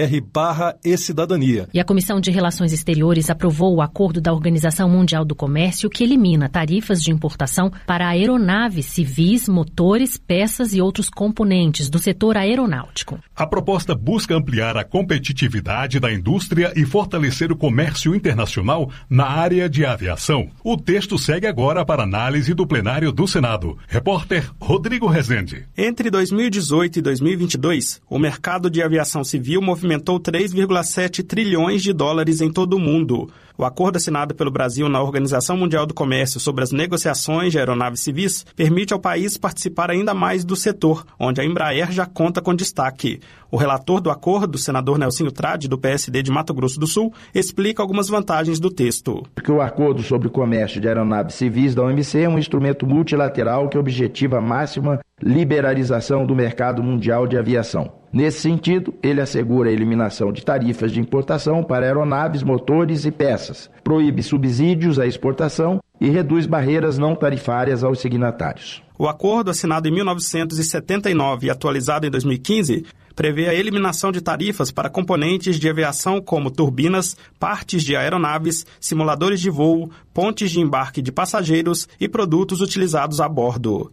Speaker 11: barra e-cidadania.
Speaker 2: E a Comissão de Relações Exteriores aprovou o acordo da Organização Mundial do Comércio que elimina tarifas de importação para aeronaves civis, motores, peças e outros componentes do setor aeronáutico.
Speaker 5: A proposta busca ampliar a competitividade da indústria e fortalecer o comércio internacional na área de aviação. O texto segue agora para análise do plenário do Senado. Repórter Rodrigo Rezende.
Speaker 13: Entre dois mil e dezoito e dois mil e vinte e dois, o mercado de aviação civil movimentou três vírgula sete trilhões de dólares em todo o mundo. O acordo assinado pelo Brasil na Organização Mundial do Comércio sobre as negociações de aeronaves civis permite ao país participar ainda mais do setor, onde a Embraer já conta com destaque. O relator do acordo, o senador Nelsinho Trade, do P S D de Mato Grosso do Sul, explica algumas vantagens do texto.
Speaker 14: Porque o acordo sobre o comércio de aeronaves civis da O M C é um instrumento multilateral que objetiva a máxima liberalização do mercado mundial de aviação. Nesse sentido, ele assegura a eliminação de tarifas de importação para aeronaves, motores e peças, proíbe subsídios à exportação e reduz barreiras não tarifárias aos signatários.
Speaker 13: O acordo, assinado em mil novecentos e setenta e nove e atualizado em dois mil e quinze, prevê a eliminação de tarifas para componentes de aviação como turbinas, partes de aeronaves, simuladores de voo, pontes de embarque de passageiros e produtos utilizados a bordo.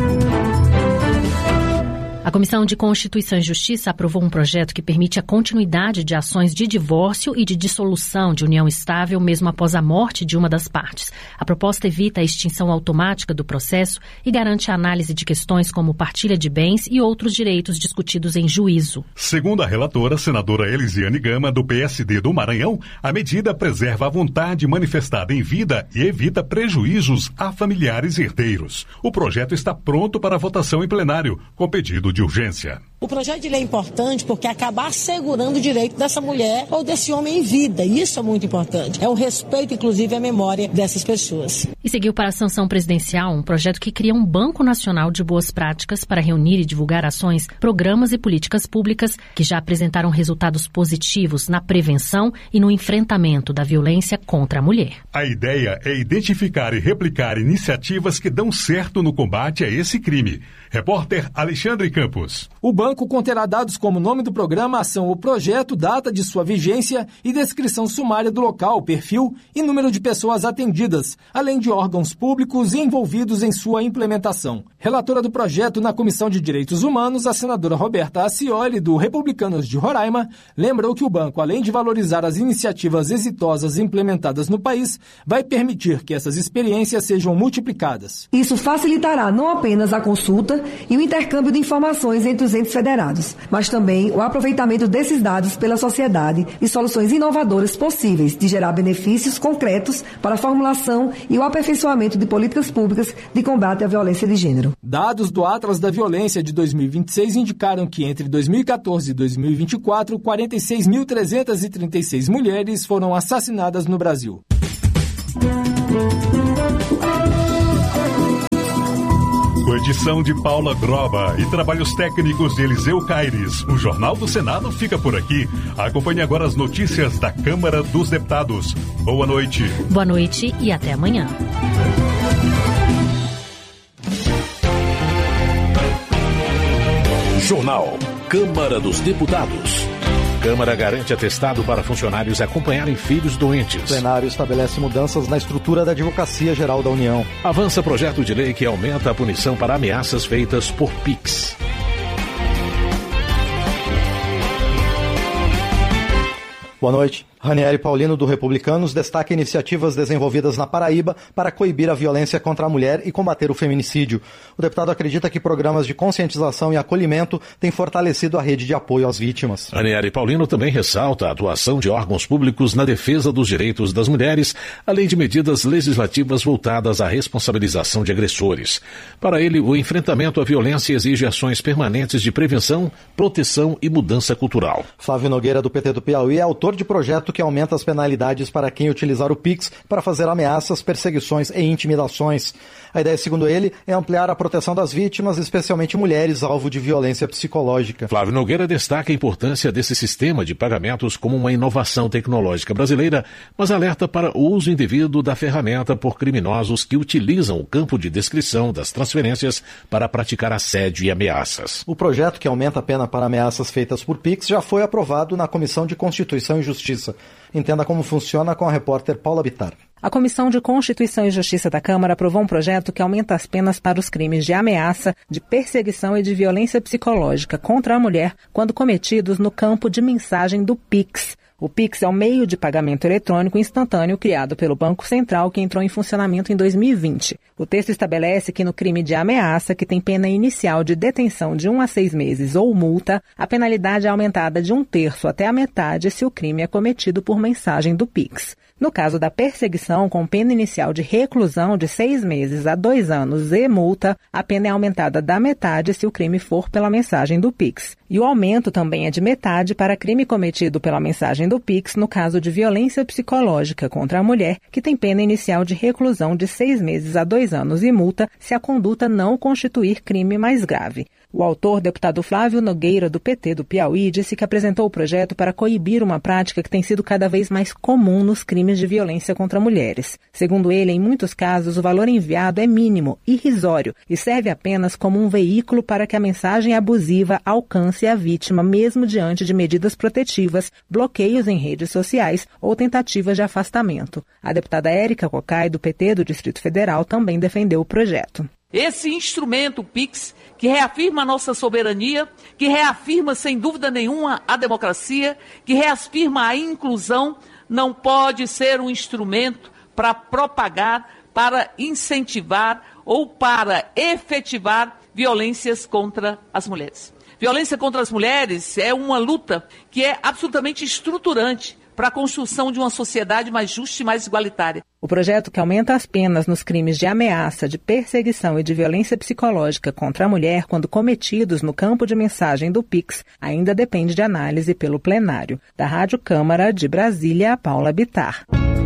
Speaker 2: A Comissão de Constituição e Justiça aprovou um projeto que permite a continuidade de ações de divórcio e de dissolução de união estável mesmo após a morte de uma das partes. A proposta evita a extinção automática do processo e garante a análise de questões como partilha de bens e outros direitos discutidos em juízo.
Speaker 5: Segundo a relatora, senadora Elisiane Gama, do P S D do Maranhão, a medida preserva a vontade manifestada em vida e evita prejuízos a familiares e herdeiros. O projeto está pronto para votação em plenário, com pedido de urgência.
Speaker 1: O projeto de lei é importante porque acaba assegurando o direito dessa mulher ou desse homem em vida. E isso é muito importante. É o respeito, inclusive, à memória dessas pessoas.
Speaker 2: E seguiu para a sanção presidencial um projeto que cria um Banco Nacional de Boas Práticas para reunir e divulgar ações, programas e políticas públicas que já apresentaram resultados positivos na prevenção e no enfrentamento da violência contra a mulher.
Speaker 5: A ideia é identificar e replicar iniciativas que dão certo no combate a esse crime. Repórter Alexandre Campos.
Speaker 15: O banco conterá dados como nome do programa, ação ou projeto, data de sua vigência e descrição sumária do local, perfil e número de pessoas atendidas, além de órgãos públicos envolvidos em sua implementação. Relatora do projeto na Comissão de Direitos Humanos, a senadora Roberta Acioli, do Republicanos de Roraima, lembrou que o banco, além de valorizar as iniciativas exitosas implementadas no país, vai permitir que essas experiências sejam multiplicadas.
Speaker 16: Isso facilitará não apenas a consulta e o intercâmbio de informações entre os entes federados, mas também o aproveitamento desses dados pela sociedade e soluções inovadoras possíveis de gerar benefícios concretos para a formulação e o aperfeiçoamento de políticas públicas de combate à violência de gênero.
Speaker 15: Dados do Atlas da Violência de dois mil e vinte e seis indicaram que entre dois mil e quatorze e dois mil e vinte e quatro, quarenta e seis mil trezentas e trinta e seis mulheres foram assassinadas no Brasil.
Speaker 5: Com edição de Paula Groba e trabalhos técnicos de Eliseu Caires, o Jornal do Senado fica por aqui. Acompanhe agora as notícias da Câmara dos Deputados. Boa noite.
Speaker 2: Boa noite e até amanhã.
Speaker 22: Jornal Câmara dos Deputados. Câmara garante atestado para funcionários acompanharem filhos doentes.
Speaker 17: O plenário estabelece mudanças na estrutura da Advocacia Geral da União.
Speaker 22: Avança projeto de lei que aumenta a punição para ameaças feitas por Pix.
Speaker 17: Boa noite. Ranieri Paulino, do Republicanos, destaca iniciativas desenvolvidas na Paraíba para coibir a violência contra a mulher e combater o feminicídio. O deputado acredita que programas de conscientização e acolhimento têm fortalecido a rede de apoio às vítimas.
Speaker 22: Ranieri Paulino também ressalta a atuação de órgãos públicos na defesa dos direitos das mulheres, além de medidas legislativas voltadas à responsabilização de agressores. Para ele, o enfrentamento à violência exige ações permanentes de prevenção, proteção e mudança cultural.
Speaker 17: Flávio Nogueira, do P T do Piauí, é autor de projeto que aumenta as penalidades para quem utilizar o Pix para fazer ameaças, perseguições e intimidações. A ideia, segundo ele, é ampliar a proteção das vítimas, especialmente mulheres alvo de violência psicológica.
Speaker 22: Flávio Nogueira destaca a importância desse sistema de pagamentos como uma inovação tecnológica brasileira, mas alerta para o uso indevido da ferramenta por criminosos que utilizam o campo de descrição das transferências para praticar assédio e ameaças.
Speaker 17: O projeto que aumenta a pena para ameaças feitas por Pix já foi aprovado na Comissão de Constituição e Justiça. Entenda como funciona com a repórter Paula Bittar.
Speaker 18: A Comissão de Constituição e Justiça da Câmara aprovou um projeto que aumenta as penas para os crimes de ameaça, de perseguição e de violência psicológica contra a mulher quando cometidos no campo de mensagem do Pix. O Pix é o meio de pagamento eletrônico instantâneo criado pelo Banco Central, que entrou em funcionamento em dois mil e vinte. O texto estabelece que no crime de ameaça, que tem pena inicial de detenção de um a seis meses ou multa, a penalidade é aumentada de um terço até a metade se o crime é cometido por mensagem do Pix. No caso da perseguição, com pena inicial de reclusão de seis meses a dois anos e multa, a pena é aumentada da metade se o crime for pela mensagem do Pix. E o aumento também é de metade para crime cometido pela mensagem do Pix no caso de violência psicológica contra a mulher, que tem pena inicial de reclusão de seis meses a dois anos e multa se a conduta não constituir crime mais grave. O autor, deputado Flávio Nogueira, do P T do Piauí, disse que apresentou o projeto para coibir uma prática que tem sido cada vez mais comum nos crimes de violência contra mulheres. Segundo ele, em muitos casos, o valor enviado é mínimo, irrisório, e serve apenas como um veículo para que a mensagem abusiva alcance a vítima, mesmo diante de medidas protetivas, bloqueios em redes sociais ou tentativas de afastamento. A deputada Érica Cocai, do P T do Distrito Federal, também defendeu o projeto.
Speaker 19: Esse instrumento, o Pix, que reafirma a nossa soberania, que reafirma, sem dúvida nenhuma, a democracia, que reafirma a inclusão, não pode ser um instrumento para propagar, para incentivar ou para efetivar violências contra as mulheres. Violência contra as mulheres é uma luta que é absolutamente estruturante para a construção de uma sociedade mais justa e mais igualitária.
Speaker 18: O projeto que aumenta as penas nos crimes de ameaça, de perseguição e de violência psicológica contra a mulher quando cometidos no campo de mensagem do Pix ainda depende de análise pelo plenário. Da Rádio Câmara de Brasília, Paula Bittar.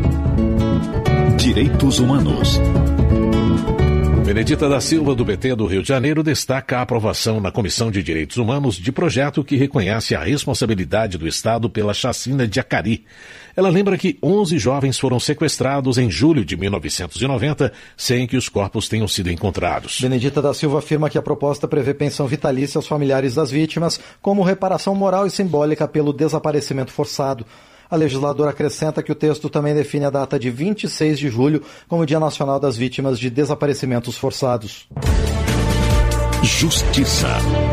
Speaker 22: Direitos Humanos. Benedita da Silva, do P T do Rio de Janeiro, destaca a aprovação na Comissão de Direitos Humanos de projeto que reconhece a responsabilidade do Estado pela chacina de Acari. Ela lembra que onze jovens foram sequestrados em julho de mil novecentos e noventa, sem que os corpos tenham sido encontrados.
Speaker 17: Benedita da Silva afirma que a proposta prevê pensão vitalícia aos familiares das vítimas, como reparação moral e simbólica pelo desaparecimento forçado. A legisladora acrescenta que o texto também define a data de vinte e seis de julho como Dia Nacional das Vítimas de Desaparecimentos Forçados.
Speaker 22: Justiça.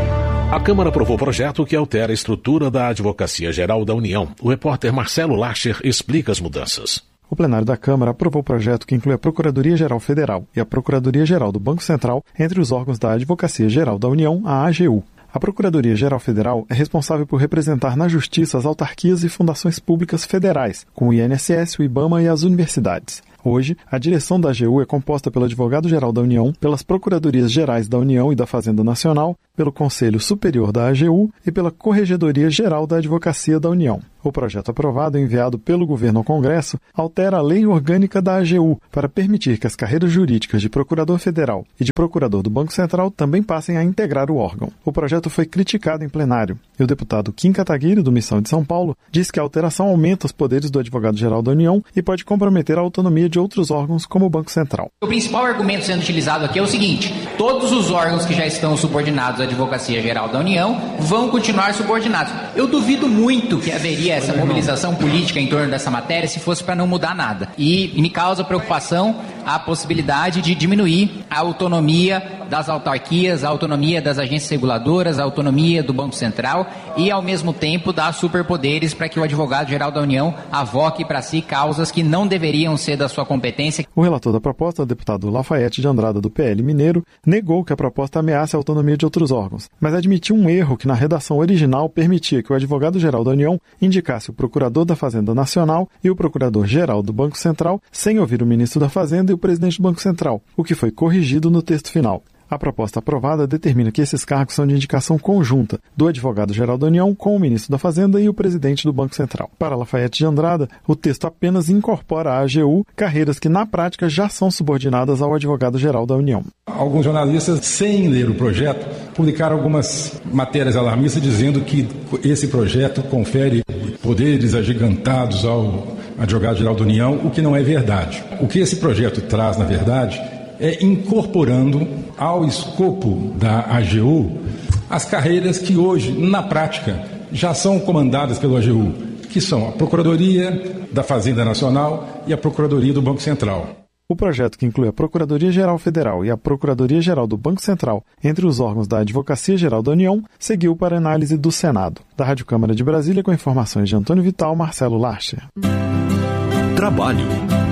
Speaker 22: A Câmara aprovou o projeto que altera a estrutura da Advocacia Geral da União. O repórter Marcelo Larcher explica as mudanças.
Speaker 3: O plenário da Câmara aprovou o projeto que inclui a Procuradoria-Geral Federal e a Procuradoria-Geral do Banco Central entre os órgãos da Advocacia Geral da União, a A G U. A Procuradoria-Geral Federal é responsável por representar na Justiça as autarquias e fundações públicas federais, como o I N S S, o IBAMA e as universidades. Hoje, a direção da A G U é composta pelo Advogado-Geral da União, pelas Procuradorias Gerais da União e da Fazenda Nacional, pelo Conselho Superior da A G U e pela Corregedoria Geral da Advocacia da União. O projeto aprovado, enviado pelo governo ao Congresso, altera a lei orgânica da A G U para permitir que as carreiras jurídicas de Procurador Federal e de Procurador do Banco Central também passem a integrar o órgão. O projeto foi criticado em plenário e o deputado Kim Kataguiri, do Missão de São Paulo, diz que a alteração aumenta os poderes do Advogado-Geral da União e pode comprometer a autonomia de outros órgãos, como o Banco Central.
Speaker 4: O principal argumento sendo utilizado aqui é o seguinte: todos os órgãos que já estão subordinados à Advocacia Geral da União vão continuar subordinados. Eu duvido muito que haveria essa mobilização política em torno dessa matéria se fosse para não mudar nada. E me causa preocupação a possibilidade de diminuir a autonomia das autarquias, a autonomia das agências reguladoras, a autonomia do Banco Central e, ao mesmo tempo, dar superpoderes para que o Advogado-Geral da União avoque para si causas que não deveriam ser da sua competência.
Speaker 3: O relator da proposta, o deputado Lafayette de Andrada, do P L Mineiro, negou que a proposta ameace a autonomia de outros órgãos, mas admitiu um erro que na redação original permitia que o Advogado-Geral da União indicasse o Procurador da Fazenda Nacional e o Procurador-Geral do Banco Central, sem ouvir o Ministro da Fazenda e o Presidente do Banco Central, o que foi corrigido no texto final. A proposta aprovada determina que esses cargos são de indicação conjunta do Advogado-Geral da União com o Ministro da Fazenda e o Presidente do Banco Central. Para Lafayette de Andrada, o texto apenas incorpora à A G U carreiras que, na prática, já são subordinadas ao Advogado-Geral da União.
Speaker 20: Alguns jornalistas, sem ler o projeto, publicaram algumas matérias alarmistas dizendo que esse projeto confere poderes agigantados ao Advogado-Geral da União, o que não é verdade. O que esse projeto traz, na verdade, é incorporando ao escopo da A G U as carreiras que hoje, na prática, já são comandadas pelo A G U, que são a Procuradoria da Fazenda Nacional e a Procuradoria do Banco Central.
Speaker 3: O projeto, que inclui a Procuradoria-Geral Federal e a Procuradoria-Geral do Banco Central entre os órgãos da Advocacia Geral da União, seguiu para análise do Senado. Da Rádio Câmara de Brasília, com informações de Antônio Vital, Marcelo Larcher.
Speaker 22: Trabalho.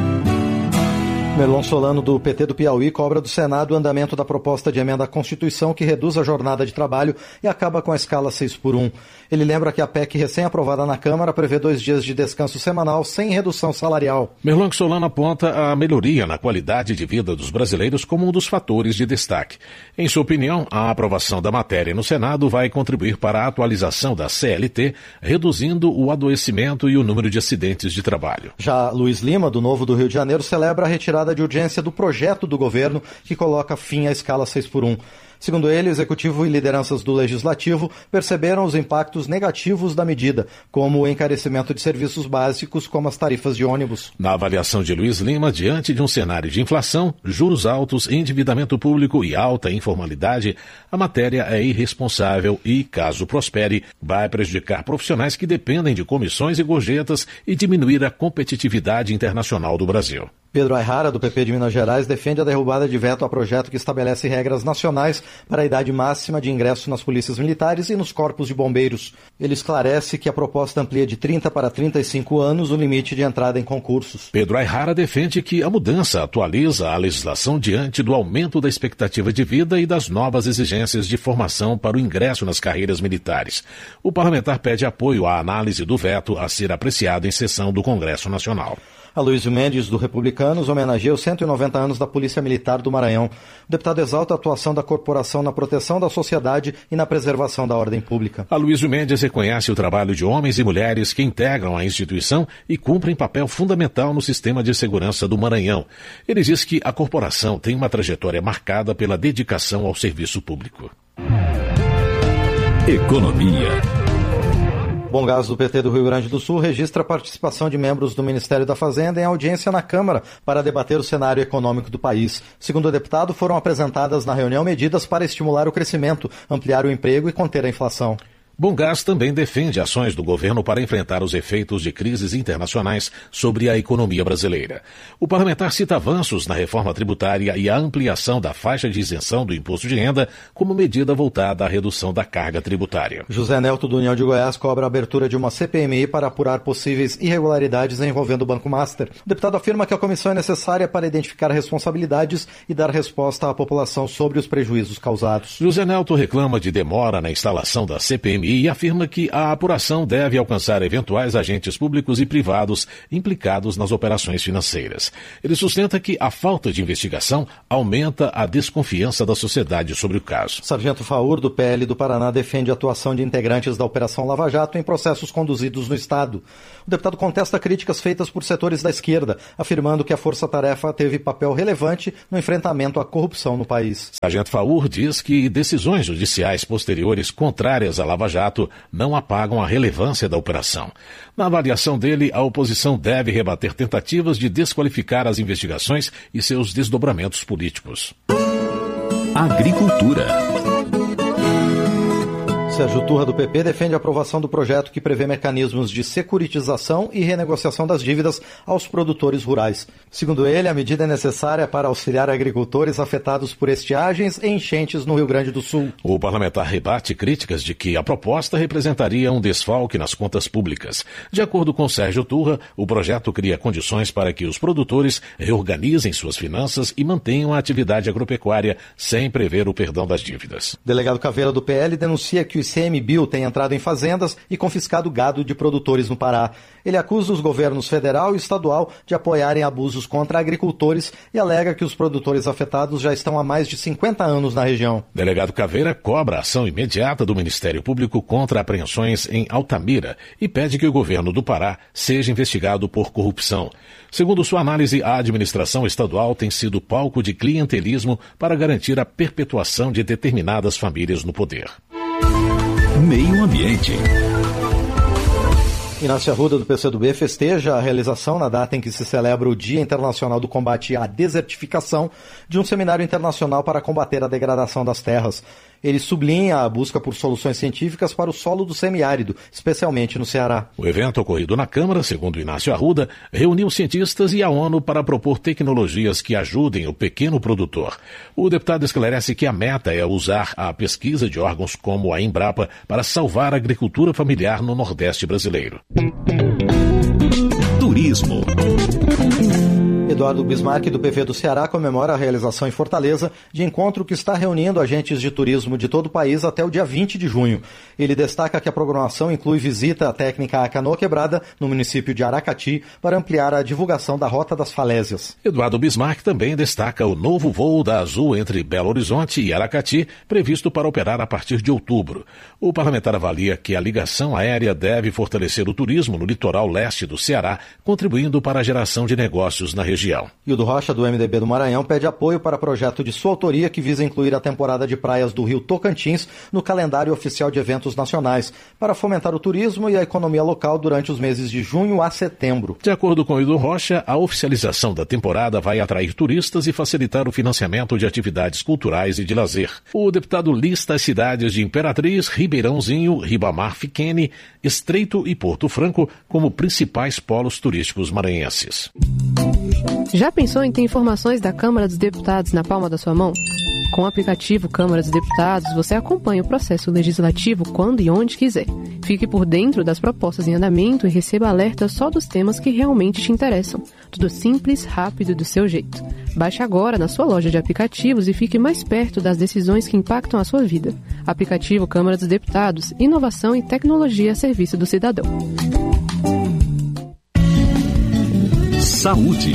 Speaker 17: Merlon Solano, do P T do Piauí, cobra do Senado o andamento da proposta de emenda à Constituição que reduz a jornada de trabalho e acaba com a escala seis por um. Ele lembra que a P E C recém-aprovada na Câmara prevê dois dias de descanso semanal sem redução salarial.
Speaker 22: Merlon Solano aponta a melhoria na qualidade de vida dos brasileiros como um dos fatores de destaque. Em sua opinião, a aprovação da matéria no Senado vai contribuir para a atualização da C L T, reduzindo o adoecimento e o número de acidentes de trabalho.
Speaker 17: Já Luiz Lima, do Novo do Rio de Janeiro, celebra a retirada de urgência do projeto do governo que coloca fim à escala seis por um. Segundo ele, o Executivo e lideranças do Legislativo perceberam os impactos negativos da medida, como o encarecimento de serviços básicos como as tarifas de ônibus.
Speaker 22: Na avaliação de Luiz Lima, diante de um cenário de inflação, juros altos, endividamento público e alta informalidade, a matéria é irresponsável e, caso prospere, vai prejudicar profissionais que dependem de comissões e gorjetas e diminuir a competitividade internacional do Brasil.
Speaker 17: Pedro Ayrara, do P P de Minas Gerais, defende a derrubada de veto a projeto que estabelece regras nacionais para a idade máxima de ingresso nas polícias militares e nos corpos de bombeiros. Ele esclarece que a proposta amplia de trinta para trinta e cinco anos o limite de entrada em concursos.
Speaker 22: Pedro Ayrara defende que a mudança atualiza a legislação diante do aumento da expectativa de vida e das novas exigências de formação para o ingresso nas carreiras militares. O parlamentar pede apoio à análise do veto a ser apreciado em sessão do Congresso Nacional.
Speaker 17: Aloysio Mendes, do Republicanos, homenageia os cento e noventa anos da Polícia Militar do Maranhão. O deputado exalta a atuação da corporação na proteção da sociedade e na preservação da ordem pública.
Speaker 22: Aloysio Mendes reconhece o trabalho de homens e mulheres que integram a instituição e cumprem papel fundamental no sistema de segurança do Maranhão. Ele diz que a corporação tem uma trajetória marcada pela dedicação ao serviço público.
Speaker 17: Economia. Bom Gás do P T do Rio Grande do Sul registra a participação de membros do Ministério da Fazenda em audiência na Câmara para debater o cenário econômico do país. Segundo o deputado, foram apresentadas na reunião medidas para estimular o crescimento, ampliar o emprego e conter a inflação.
Speaker 22: Bom Gás também defende ações do governo para enfrentar os efeitos de crises internacionais sobre a economia brasileira. O parlamentar cita avanços na reforma tributária e a ampliação da faixa de isenção do imposto de renda como medida voltada à redução da carga tributária.
Speaker 17: José Nelto, do União de Goiás, cobra a abertura de uma C P M I para apurar possíveis irregularidades envolvendo o Banco Master. O deputado afirma que a comissão é necessária para identificar responsabilidades e dar resposta à população sobre os prejuízos causados.
Speaker 22: José Nelto reclama de demora na instalação da C P M I e afirma que a apuração deve alcançar eventuais agentes públicos e privados implicados nas operações financeiras. Ele sustenta que a falta de investigação aumenta a desconfiança da sociedade sobre o caso.
Speaker 17: Sargento Faur, do P L do Paraná, defende a atuação de integrantes da Operação Lava Jato em processos conduzidos no Estado. O deputado contesta críticas feitas por setores da esquerda, afirmando que a Força-Tarefa teve papel relevante no enfrentamento à corrupção no país.
Speaker 22: Sargento Faur diz que decisões judiciais posteriores contrárias à Lava Jato não apagam a relevância da operação. Na avaliação dele, a oposição deve rebater tentativas de desqualificar as investigações e seus desdobramentos políticos.
Speaker 17: Agricultura. Sérgio Turra, do P P, defende a aprovação do projeto que prevê mecanismos de securitização e renegociação das dívidas aos produtores rurais. Segundo ele, a medida é necessária para auxiliar agricultores afetados por estiagens e enchentes no Rio Grande do Sul.
Speaker 22: O parlamentar rebate críticas de que a proposta representaria um desfalque nas contas públicas. De acordo com Sérgio Turra, o projeto cria condições para que os produtores reorganizem suas finanças e mantenham a atividade agropecuária sem prever o perdão das dívidas.
Speaker 17: Delegado Caveira, do P L, denuncia que o I C M B I U tem entrado em fazendas e confiscado gado de produtores no Pará. Ele acusa os governos federal e estadual de apoiarem abusos contra agricultores e alega que os produtores afetados já estão há mais de cinquenta anos na região.
Speaker 22: Delegado Caveira cobra a ação imediata do Ministério Público contra apreensões em Altamira e pede que o governo do Pará seja investigado por corrupção. Segundo sua análise, a administração estadual tem sido palco de clientelismo para garantir a perpetuação de determinadas famílias no poder.
Speaker 17: Meio Ambiente. Inácio Arruda, do P C do B, festeja a realização, na data em que se celebra o Dia Internacional do Combate à Desertificação, de um seminário internacional para combater a degradação das terras. Ele sublinha a busca por soluções científicas para o solo do semiárido, especialmente no Ceará.
Speaker 22: O evento ocorrido na Câmara, segundo Inácio Arruda, reuniu cientistas e a ONU para propor tecnologias que ajudem o pequeno produtor. O deputado esclarece que a meta é usar a pesquisa de órgãos como a Embrapa para salvar a agricultura familiar no Nordeste brasileiro.
Speaker 17: Turismo. Eduardo Bismarck, do P V do Ceará, comemora a realização em Fortaleza de encontro que está reunindo agentes de turismo de todo o país até o dia vinte de junho. Ele destaca que a programação inclui visita técnica à Canoa Quebrada, no município de Aracati, para ampliar a divulgação da Rota das Falésias.
Speaker 22: Eduardo Bismarck também destaca o novo voo da Azul entre Belo Horizonte e Aracati, previsto para operar a partir de outubro. O parlamentar avalia que a ligação aérea deve fortalecer o turismo no litoral leste do Ceará, contribuindo para a geração de negócios na região.
Speaker 17: Hildo Rocha, do M D B do Maranhão, pede apoio para projeto de sua autoria que visa incluir a temporada de praias do Rio Tocantins no calendário oficial de eventos nacionais, para fomentar o turismo e a economia local durante os meses de junho a setembro.
Speaker 22: De acordo com Hildo Rocha, a oficialização da temporada vai atrair turistas e facilitar o financiamento de atividades culturais e de lazer. O deputado lista as cidades de Imperatriz, Ribeirãozinho, Ribamar Fiquene, Estreito e Porto Franco como principais polos turísticos maranhenses.
Speaker 7: Já pensou em ter informações da Câmara dos Deputados na palma da sua mão? Com o aplicativo Câmara dos Deputados, você acompanha o processo legislativo quando e onde quiser. Fique por dentro das propostas em andamento e receba alertas só dos temas que realmente te interessam. Tudo simples, rápido e do seu jeito. Baixe agora na sua loja de aplicativos e fique mais perto das decisões que impactam a sua vida. Aplicativo Câmara dos Deputados, inovação e tecnologia a serviço do cidadão.
Speaker 8: Saúde.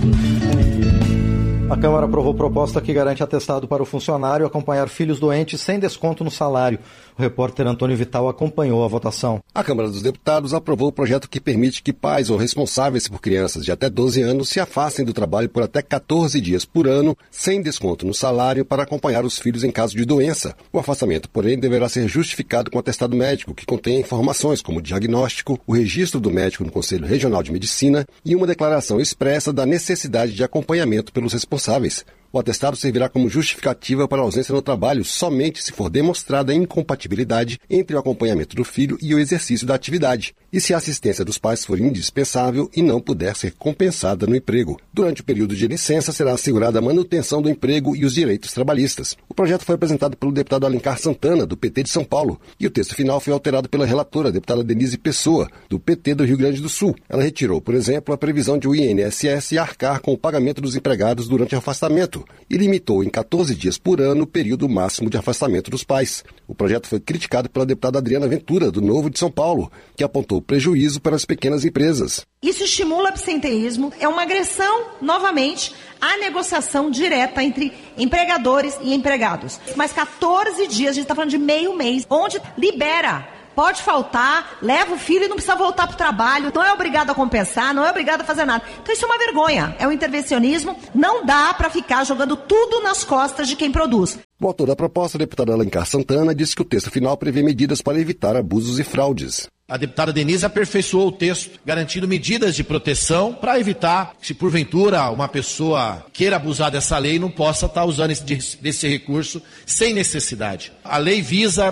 Speaker 17: A Câmara aprovou proposta que garante atestado para o funcionário acompanhar filhos doentes sem desconto no salário. O repórter Antônio Vital acompanhou a votação.
Speaker 21: A Câmara dos Deputados aprovou o projeto que permite que pais ou responsáveis por crianças de até doze anos se afastem do trabalho por até catorze dias por ano, sem desconto no salário, para acompanhar os filhos em caso de doença. O afastamento, porém, deverá ser justificado com atestado médico, que contém informações como diagnóstico, o registro do médico no Conselho Regional de Medicina e uma declaração expressa da necessidade de acompanhamento pelos responsáveis. O atestado servirá como justificativa para a ausência no trabalho somente se for demonstrada a incompatibilidade entre o acompanhamento do filho e o exercício da atividade, e se a assistência dos pais for indispensável e não puder ser compensada no emprego. Durante o período de licença, será assegurada a manutenção do emprego e os direitos trabalhistas. O projeto foi apresentado pelo deputado Alencar Santana, do P T de São Paulo, e o texto final foi alterado pela relatora, a deputada Denise Pessoa, do P T do Rio Grande do Sul. Ela retirou, por exemplo, a previsão de o I N S S arcar com o pagamento dos empregados durante o afastamento, e limitou em catorze dias por ano o período máximo de afastamento dos pais. O projeto foi criticado pela deputada Adriana Ventura, do Novo de São Paulo, que apontou prejuízo para as pequenas empresas.
Speaker 23: Isso estimula o absenteísmo, é uma agressão, novamente, à negociação direta entre empregadores e empregados. Mas catorze dias, a gente está falando de meio mês, onde libera. Pode faltar, leva o filho e não precisa voltar para o trabalho, não é obrigado a compensar, não é obrigado a fazer nada. Então isso é uma vergonha, é um intervencionismo, não dá para ficar jogando tudo nas costas de quem produz.
Speaker 21: O autor da proposta, o deputado Alencar Santana, disse que o texto final prevê medidas para evitar abusos e fraudes.
Speaker 24: A deputada Denise aperfeiçoou o texto, garantindo medidas de proteção para evitar que, se porventura uma pessoa queira abusar dessa lei, não possa estar usando esse, desse recurso sem necessidade. A lei visa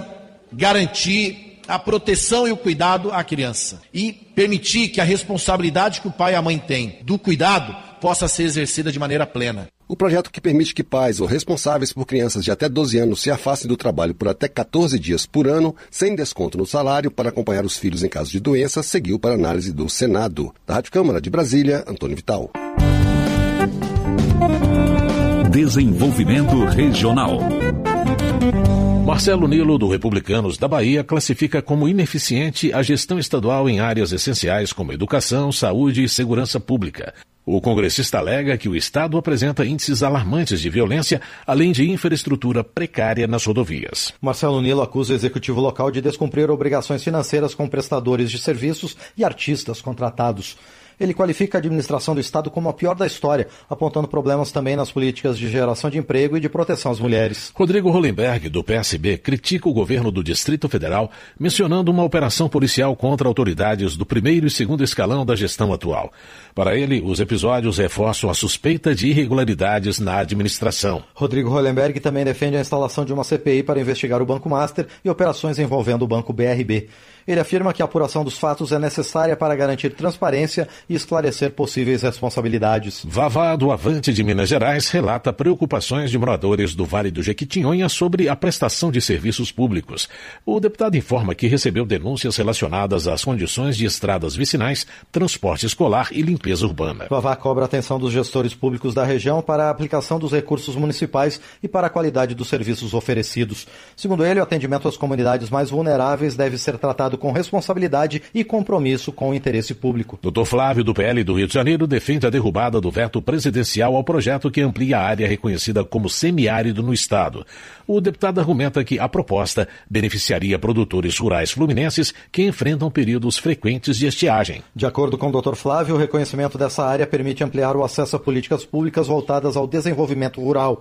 Speaker 24: garantir a proteção e o cuidado à criança e permitir que a responsabilidade que o pai e a mãe têm do cuidado possa ser exercida de maneira plena.
Speaker 21: O projeto que permite que pais ou responsáveis por crianças de até doze anos se afastem do trabalho por até catorze dias por ano, sem desconto no salário, para acompanhar os filhos em caso de doença, seguiu para análise do Senado. Da Rádio Câmara de Brasília, Antônio Vital.
Speaker 8: Desenvolvimento Regional.
Speaker 22: Marcelo Nilo, do Republicanos da Bahia, classifica como ineficiente a gestão estadual em áreas essenciais como educação, saúde e segurança pública. O congressista alega que o Estado apresenta índices alarmantes de violência, além de infraestrutura precária nas rodovias.
Speaker 17: Marcelo Nilo acusa o executivo local de descumprir obrigações financeiras com prestadores de serviços e artistas contratados. Ele qualifica a administração do Estado como a pior da história, apontando problemas também nas políticas de geração de emprego e de proteção às mulheres.
Speaker 22: Rodrigo Hollenberg, do P S B, critica o governo do Distrito Federal, mencionando uma operação policial contra autoridades do primeiro e segundo escalão da gestão atual. Para ele, os episódios reforçam a suspeita de irregularidades na administração.
Speaker 17: Rodrigo Hollenberg também defende a instalação de uma C P I para investigar o Banco Master e operações envolvendo o Banco B R B. Ele afirma que a apuração dos fatos é necessária para garantir transparência e esclarecer possíveis responsabilidades.
Speaker 22: Vavá, do Avante de Minas Gerais, relata preocupações de moradores do Vale do Jequitinhonha sobre a prestação de serviços públicos. O deputado informa que recebeu denúncias relacionadas às condições de estradas vicinais, transporte escolar e limpeza urbana.
Speaker 17: Vavá cobra a atenção dos gestores públicos da região para a aplicação dos recursos municipais e para a qualidade dos serviços oferecidos. Segundo ele, o atendimento às comunidades mais vulneráveis deve ser tratado com responsabilidade e compromisso com o interesse público.
Speaker 22: doutor Flávio, do P L do Rio de Janeiro, defende a derrubada do veto presidencial ao projeto que amplia a área reconhecida como semiárido no Estado. O deputado argumenta que a proposta beneficiaria produtores rurais fluminenses que enfrentam períodos frequentes de estiagem.
Speaker 17: De acordo com o doutor Flávio, o reconhecimento dessa área permite ampliar o acesso a políticas públicas voltadas ao desenvolvimento rural.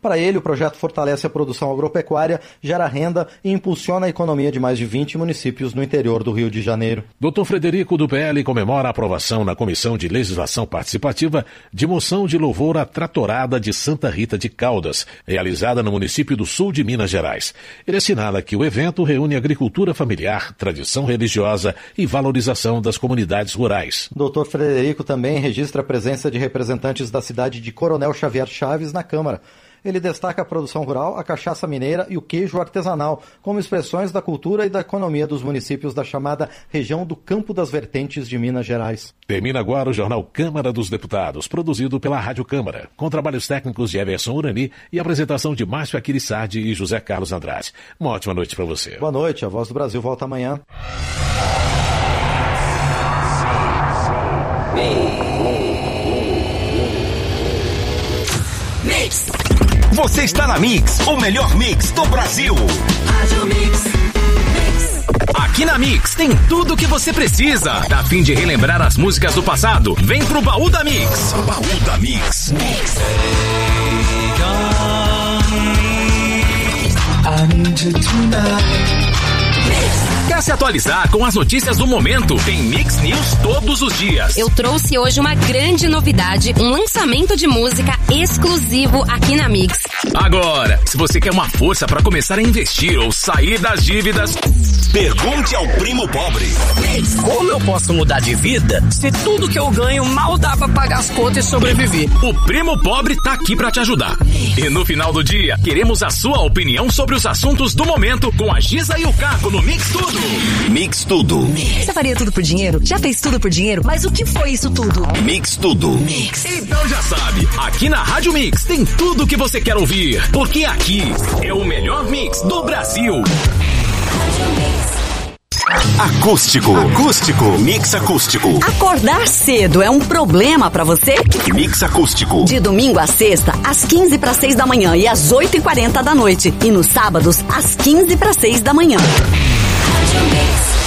Speaker 17: Para ele, o projeto fortalece a produção agropecuária, gera renda e impulsiona a economia de mais de vinte municípios no interior do Rio de Janeiro.
Speaker 22: doutor Frederico, do P L, comemora a aprovação na Comissão de Legislação Participativa de moção de louvor à tratorada de Santa Rita de Caldas, realizada no município do Sul de Minas Gerais. Ele assinala que o evento reúne agricultura familiar, tradição religiosa e valorização das comunidades rurais.
Speaker 17: doutor Frederico também registra a presença de representantes da cidade de Coronel Xavier Chaves na Câmara. Ele destaca a produção rural, a cachaça mineira e o queijo artesanal, como expressões da cultura e da economia dos municípios da chamada região do Campo das Vertentes de Minas Gerais.
Speaker 22: Termina agora o jornal Câmara dos Deputados, produzido pela Rádio Câmara, com trabalhos técnicos de Everson Urani e apresentação de Márcio Aquilissardi e José Carlos Andrade. Uma ótima noite para você.
Speaker 17: Boa noite, a Voz do Brasil volta amanhã.
Speaker 6: Mix. Você está na Mix, o melhor mix do Brasil. Rádio Mix. Mix. Aqui na Mix tem tudo o que você precisa. Tá a fim de relembrar as músicas do passado? Vem pro Baú da Mix. Baú da Mix. Mix. I need you tonight. Quer se atualizar com as notícias do momento? Tem Mix News todos os dias.
Speaker 8: Eu trouxe hoje uma grande novidade, um lançamento de música exclusivo aqui na Mix.
Speaker 6: Agora, se você quer uma força para começar a investir ou sair das dívidas, pergunte ao Primo Pobre.
Speaker 9: Como eu posso mudar de vida se tudo que eu ganho mal dá pra pagar as contas e sobreviver?
Speaker 6: O Primo Pobre tá aqui pra te ajudar. E no final do dia, queremos a sua opinião sobre os assuntos do momento com a Giza e o Caco no Mix Tudo. Mix Tudo.
Speaker 10: Você faria tudo por dinheiro? Já fez tudo por dinheiro? Mas o que foi isso tudo?
Speaker 6: Mix Tudo. Mix. Então já sabe, aqui na Rádio Mix tem tudo o que você quer ouvir. Porque aqui é o melhor mix do Brasil. Acústico. Acústico. Mix acústico.
Speaker 10: Acordar cedo é um problema pra você?
Speaker 6: Mix acústico.
Speaker 10: De domingo a sexta, às quinze para seis da manhã e às oito e quarenta da noite. E nos sábados, às quinze para seis da manhã. Mix.